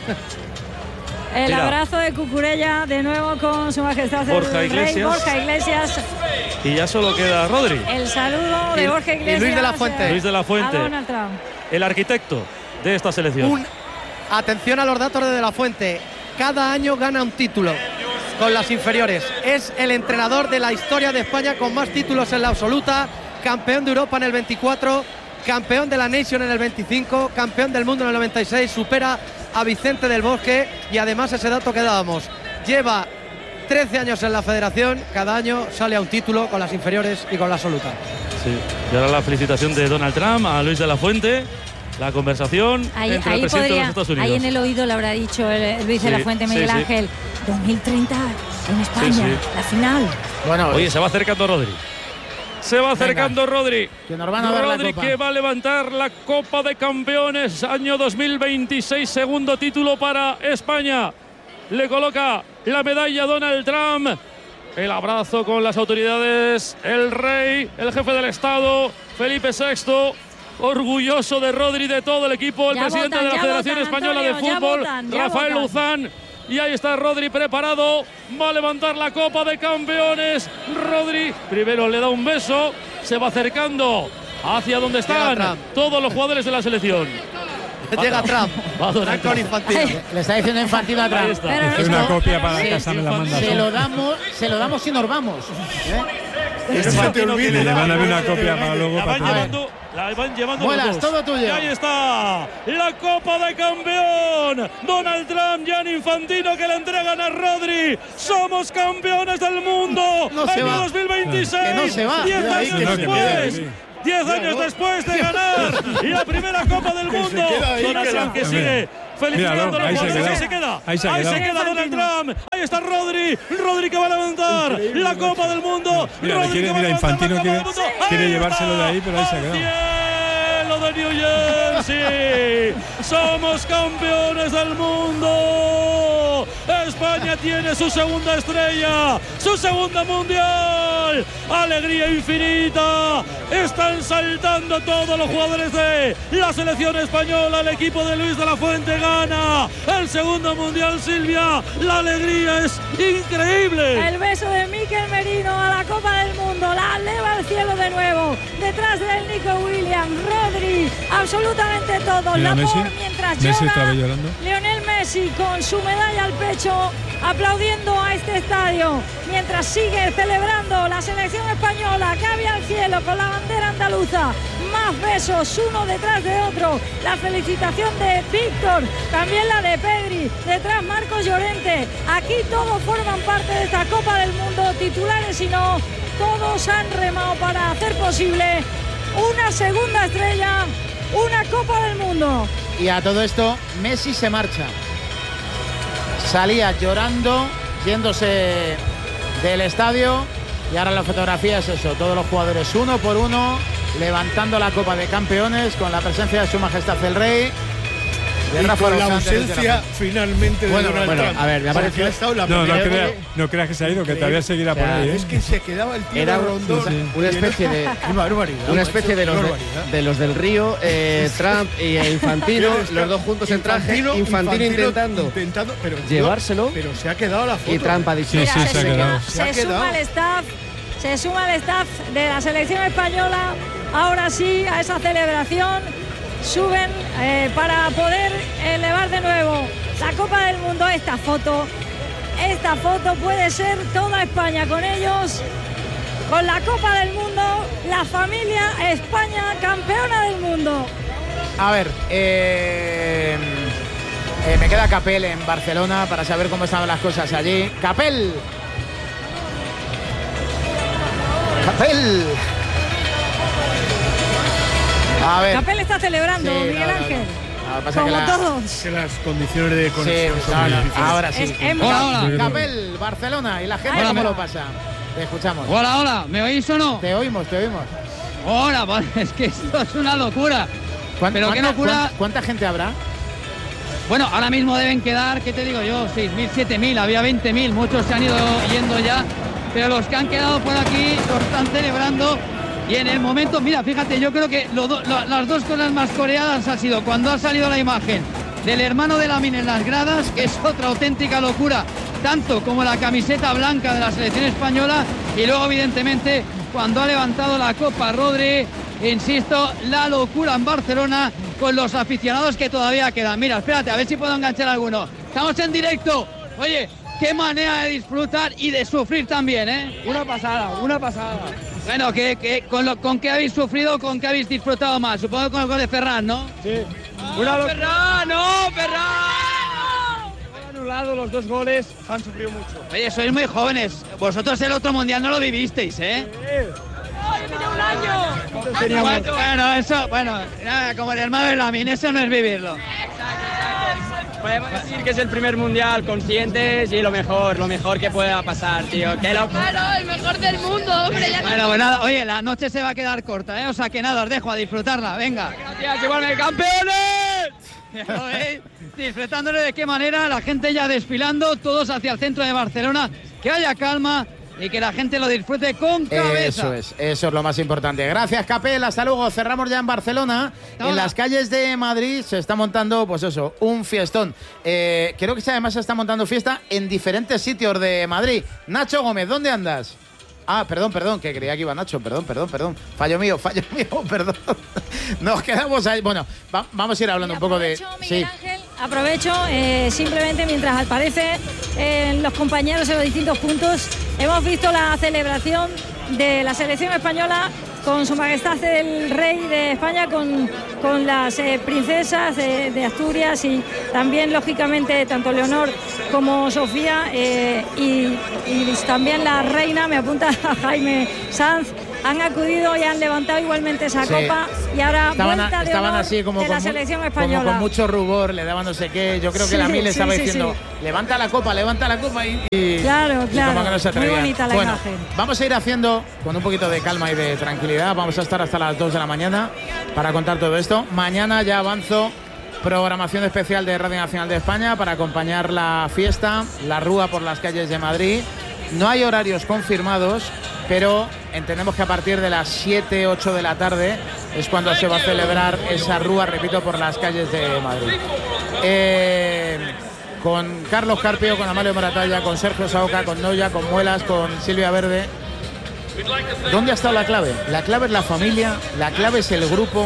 El abrazo de Cucurella de nuevo con Su Majestad el Rey Borja Iglesias. Y ya solo queda Rodri. El saludo de Borja Iglesias. Y Luis de la Fuente. Luis de la Fuente. A Donald Trump. El arquitecto de esta selección. Atención a los datos de la Fuente. Cada año gana un título con las inferiores. Es el entrenador de la historia de España con más títulos en la absoluta. Campeón de Europa en el 24. Campeón de la Nation en el 25. Campeón del mundo en el 96. Supera a Vicente del Bosque, y además ese dato que dábamos, lleva 13 años en la federación, cada año sale a un título con las inferiores y con la absoluta. Sí, y ahora la felicitación de Donald Trump a Luis de la Fuente, la conversación entre el presidente de los Estados Unidos. Ahí en el oído le habrá dicho Luis de la Fuente, Miguel Ángel, 2030 en España, la final. Bueno, oye, se va acercando Rodri. Se va acercando Rodri. Que nos van a dar Rodri, la copa. Que va a levantar la Copa de Campeones año 2026, segundo título para España. Le coloca la medalla Donald Trump. El abrazo con las autoridades, el rey, el jefe del Estado, Felipe VI. Orgulloso de Rodri, de todo el equipo, el presidente de la Federación Española de Fútbol, Rafael Lauzán. Y ahí está Rodri preparado, va a levantar la Copa de Campeones. Rodri primero le da un beso, se va acercando hacia donde están todos los jugadores de la selección. Llega Trump. Trump con Infantino. Le está diciendo Infantino a Trump. Es una copia para la casa, me la manda. Se lo damos y nos vamos. Le van a ver una copia para luego. La van llevando Muelas, los dos. todo tuyo. Y ahí está la Copa de Campeón. Donald Trump, Gianni Infantino, que le entregan a Rodri. Somos campeones del mundo en 2026. Que no se va. 10 años después. 10 años después de ganar la primera Copa del mundo. Donald Trump que sigue felicitando a los jugadores. Ahí se queda Donald Trump. Ahí está Rodri. Rodri que va a levantar la Copa del mundo. Mira, Infantino quiere llevárselo de ahí, pero ahí se ha quedado. De New Jersey. Somos campeones del mundo. España tiene su segunda estrella, su segunda mundial. Alegría infinita. Están saltando todos los jugadores de la selección española. El equipo de Luis de la Fuente gana el segundo mundial, Silvia. La alegría es increíble. El beso de Mikel Merino a la Copa del Mundo. La eleva al cielo de nuevo. Detrás de él Nico Williams, Rodri, absolutamente todos. Mira, mientras Messi llora, estaba llorando. Lionel Messi con su medalla al pecho, aplaudiendo a este estadio, mientras sigue celebrando la selección española, cabe al cielo con la bandera andaluza. Más besos, uno detrás de otro. La felicitación de Víctor, también la de Pedri, detrás Marcos Llorente. Aquí todos forman parte de esta Copa del Mundo, titulares y no. Todos han remado para hacer posible una segunda estrella, una Copa del Mundo. Y a todo esto, Messi se marcha. Salía llorando, yéndose del estadio, y ahora la fotografía es eso, todos los jugadores uno por uno, levantando la Copa de Campeones con la presencia de Su Majestad el Rey. Y con la ausencia finalmente de Donald Trump. A ver, me ha parecido. No creas que se ha ido, que todavía seguirá por ahí. Es que se quedaba el tío Rondón. Una especie de. Una especie de los del Río, Trump y Infantino, los dos juntos en traje. Infantino intentando llevárselo. Pero se ha quedado la foto. Y Trump ha dicho: Se suma el staff de la selección española. Ahora sí, a esa celebración. Suben para poder elevar de nuevo la Copa del Mundo. Esta foto puede ser toda España con ellos, con la Copa del Mundo, la familia España campeona del mundo. A ver, me queda Capel en Barcelona para saber cómo estaban las cosas allí. Capel. A ver. Capel está celebrando, Miguel Ángel. Como todos. Que las condiciones de conexión son muy difíciles. Ahora sí. Hola. Capel, Barcelona. ¿Y la gente cómo lo pasa? Te escuchamos. Hola. ¿Me oís o no? Te oímos. Hola, es que esto es una locura. Pero qué locura. ¿Cuánta gente habrá? Bueno, ahora mismo deben quedar, ¿qué te digo yo? 6.000, 7.000, había 20.000, muchos se han ido yendo ya. Pero los que han quedado por aquí lo están celebrando. Y en el momento, mira, fíjate, yo creo que las dos cosas más coreadas ha sido cuando ha salido la imagen del hermano de Lamine en las gradas, que es otra auténtica locura, tanto como la camiseta blanca de la selección española, y luego evidentemente cuando ha levantado la Copa Rodri, insisto, la locura en Barcelona con los aficionados que todavía quedan. Mira, espérate, a ver si puedo enganchar alguno. Estamos en directo. Oye, qué manera de disfrutar y de sufrir también, ¿eh? Una pasada. Bueno, ¿con qué habéis sufrido o con qué habéis disfrutado más? Supongo que con el gol de Ferran, ¿no? Sí. ¡Ferran! Han anulado los dos goles, han sufrido mucho. Oye, sois muy jóvenes. Vosotros el otro mundial no lo vivisteis, ¿eh? Sí. Bueno, nada, como el hermano de Lamine, eso no es vivirlo. Podemos decir que es el primer mundial conscientes y lo mejor que pueda pasar, tío. Claro, el mejor del mundo, hombre. Ya bueno, pues nada, oye, la noche se va a quedar corta, ¿eh? O sea que nada, os dejo a disfrutarla, venga. Gracias, igualmente, campeones. Disfrutándole de qué manera, la gente ya desfilando, todos hacia el centro de Barcelona, que haya calma y que la gente lo disfrute con cabeza. Eso es lo más importante. Gracias, Capel, hasta luego. Cerramos ya en Barcelona. En las calles de Madrid se está montando, pues eso, un fiestón. Creo que además se está montando fiesta en diferentes sitios de Madrid. Nacho Gómez, ¿dónde andas? Perdón, que creía que iba Nacho. Perdón. Fallo mío, perdón. Nos quedamos ahí. Bueno, vamos a ir hablando un poco de... Miguel Ángel, aprovecho simplemente mientras aparece los compañeros en los distintos puntos. Hemos visto la celebración de la selección española con su majestad el rey de España, con las princesas de Asturias y también, lógicamente, tanto Leonor como Sofía y también la reina, me apunta a Jaime Sanz, han acudido y han levantado igualmente esa copa y ahora estaban así como de la selección española. Como con mucho rubor, le daban no sé qué. Yo creo que la Mil le estaba diciendo, levanta la copa y claro. Como que no se muy bonita la imagen. Vamos a ir haciendo con un poquito de calma y de tranquilidad. Vamos a estar hasta las 2 de la mañana para contar todo esto. Mañana ya avanzo programación especial de Radio Nacional de España para acompañar la fiesta, la rúa por las calles de Madrid. No hay horarios confirmados, pero entendemos que a partir de las 7, 8 de la tarde es cuando se va a celebrar esa rúa, repito, por las calles de Madrid. Con Carlos Carpio, con Amalio Moratalla, con Sergio Saoca, con Noya, con Muelas, con Silvia Verde. ¿Dónde ha estado la clave? La clave es la familia, la clave es el grupo.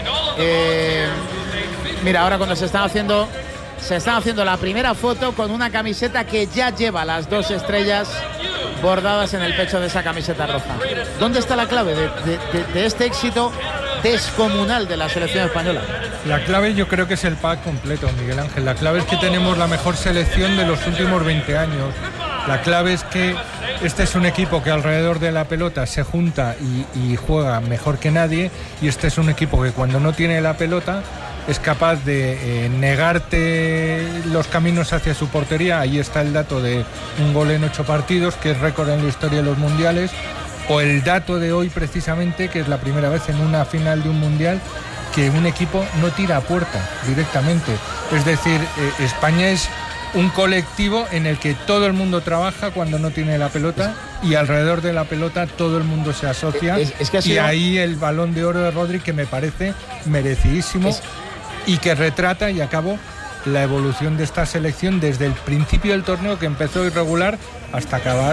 Mira, ahora cuando se están haciendo la primera foto con una camiseta que ya lleva las 2 estrellas bordadas en el pecho de esa camiseta roja. ¿Dónde está la clave de este éxito descomunal de la selección española? La clave yo creo que es el pack completo, Miguel Ángel. La clave es que tenemos la mejor selección de los últimos 20 años. La clave es que este es un equipo que alrededor de la pelota se junta y juega mejor que nadie, y este es un equipo que cuando no tiene la pelota es capaz de negarte los caminos hacia su portería. Ahí está el dato de un gol en 8 partidos, que es récord en la historia de los mundiales, o el dato de hoy precisamente, que es la primera vez en una final de un mundial que un equipo no tira a puerta directamente. Es decir, España es un colectivo en el que todo el mundo trabaja cuando no tiene la pelota, y alrededor de la pelota todo el mundo se asocia. Y ahí el Balón de Oro de Rodri, que me parece merecidísimo y que retrata, y acabo, la evolución de esta selección desde el principio del torneo, que empezó irregular, hasta acabar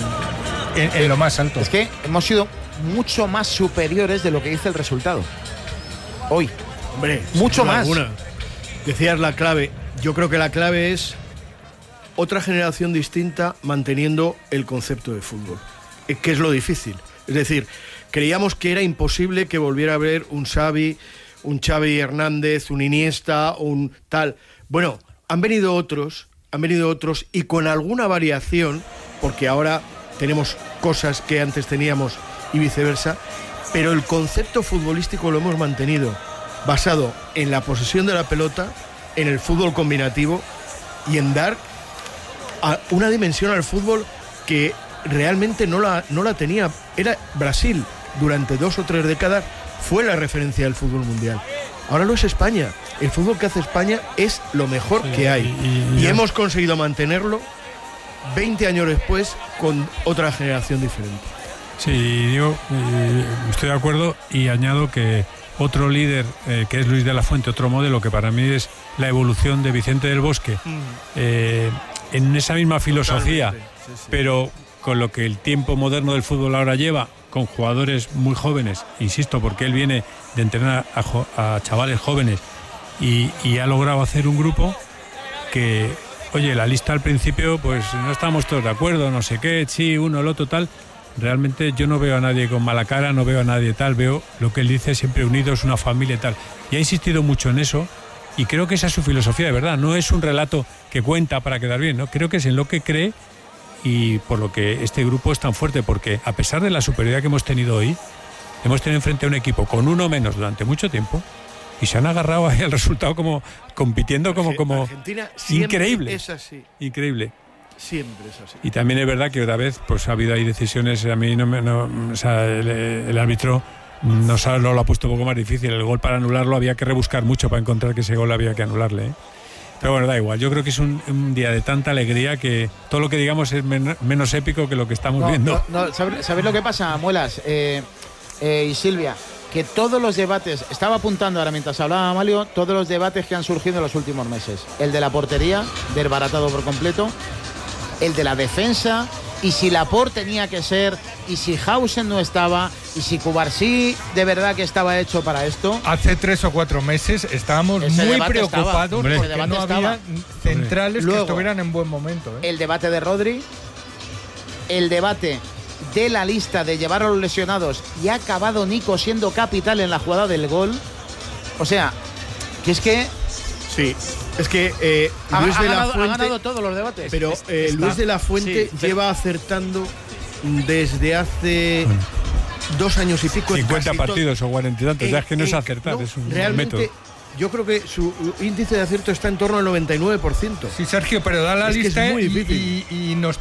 en lo más alto. Es que hemos sido mucho más superiores de lo que dice el resultado hoy. Hombre, mucho más. Decías la clave. Yo creo que la clave es otra generación distinta manteniendo el concepto de fútbol, que es lo difícil. Es decir, creíamos que era imposible que volviera a haber un Xavi Hernández, un Iniesta, un tal. Bueno, han venido otros y con alguna variación, porque ahora tenemos cosas que antes teníamos y viceversa, pero el concepto futbolístico lo hemos mantenido, basado en la posesión de la pelota, en el fútbol combinativo y en dar una dimensión al fútbol que realmente no la tenía. Era Brasil, durante 2 o 3 décadas fue la referencia del fútbol mundial. Ahora lo es España. El fútbol que hace España es lo mejor que hay. Y hemos conseguido mantenerlo 20 años después con otra generación diferente. Sí, yo estoy de acuerdo, y añado que otro líder, que es Luis de la Fuente, otro modelo que para mí es la evolución de Vicente del Bosque, en esa misma filosofía, pero con lo que el tiempo moderno del fútbol ahora lleva, con jugadores muy jóvenes, insisto, porque él viene de entrenar a chavales jóvenes y ha logrado hacer un grupo que, oye, la lista al principio pues no estábamos todos de acuerdo, no sé qué, sí, uno, el otro, tal. Realmente yo no veo a nadie con mala cara, no veo a nadie tal, veo lo que él dice, siempre unidos, una familia y tal. Y ha insistido mucho en eso, y creo que esa es su filosofía de verdad. No es un relato que cuenta para quedar bien, ¿no? Creo que es en lo que cree, y por lo que este grupo es tan fuerte, porque a pesar de la superioridad que hemos tenido hoy, hemos tenido enfrente a un equipo con uno menos durante mucho tiempo, y se han agarrado ahí al resultado como compitiendo como Argentina increíble. Es así. Increíble. Siempre es así. Y también es verdad que otra vez pues ha habido ahí decisiones, a mí o sea, el árbitro no lo ha puesto un poco más difícil. El gol, para anularlo había que rebuscar mucho para encontrar que ese gol había que anularle, ¿eh? Pero bueno, da igual. Yo creo que es un día de tanta alegría que todo lo que digamos es menos épico que lo que estamos viendo. ¿Sabes lo que pasa, Muelas y Silvia? Que todos los debates, estaba apuntando ahora mientras hablaba Amalio, todos los debates que han surgido en los últimos meses. El de la portería, desbaratado por completo. El de la defensa, y si Laporte tenía que ser y si Hausen no estaba, y si Cubarsí de verdad que estaba hecho para esto. Hace 3 o 4 meses estábamos muy preocupados porque no había centrales que estuvieran en buen momento. El debate de Rodri, el debate de la lista de llevar a los lesionados, y ha acabado Nico siendo capital en la jugada del gol. O sea, que es que... Sí, es que Luis de la Fuente... Ha ganado todos los debates. Pero Luis de la Fuente lleva acertando desde hace 2 años y pico. 50 partidos o 40 y tantos, ya es que no es acertar, es un realmente, método. Yo creo que su índice de acierto está en torno al 99%. Sí, Sergio, pero da la lista es muy y nos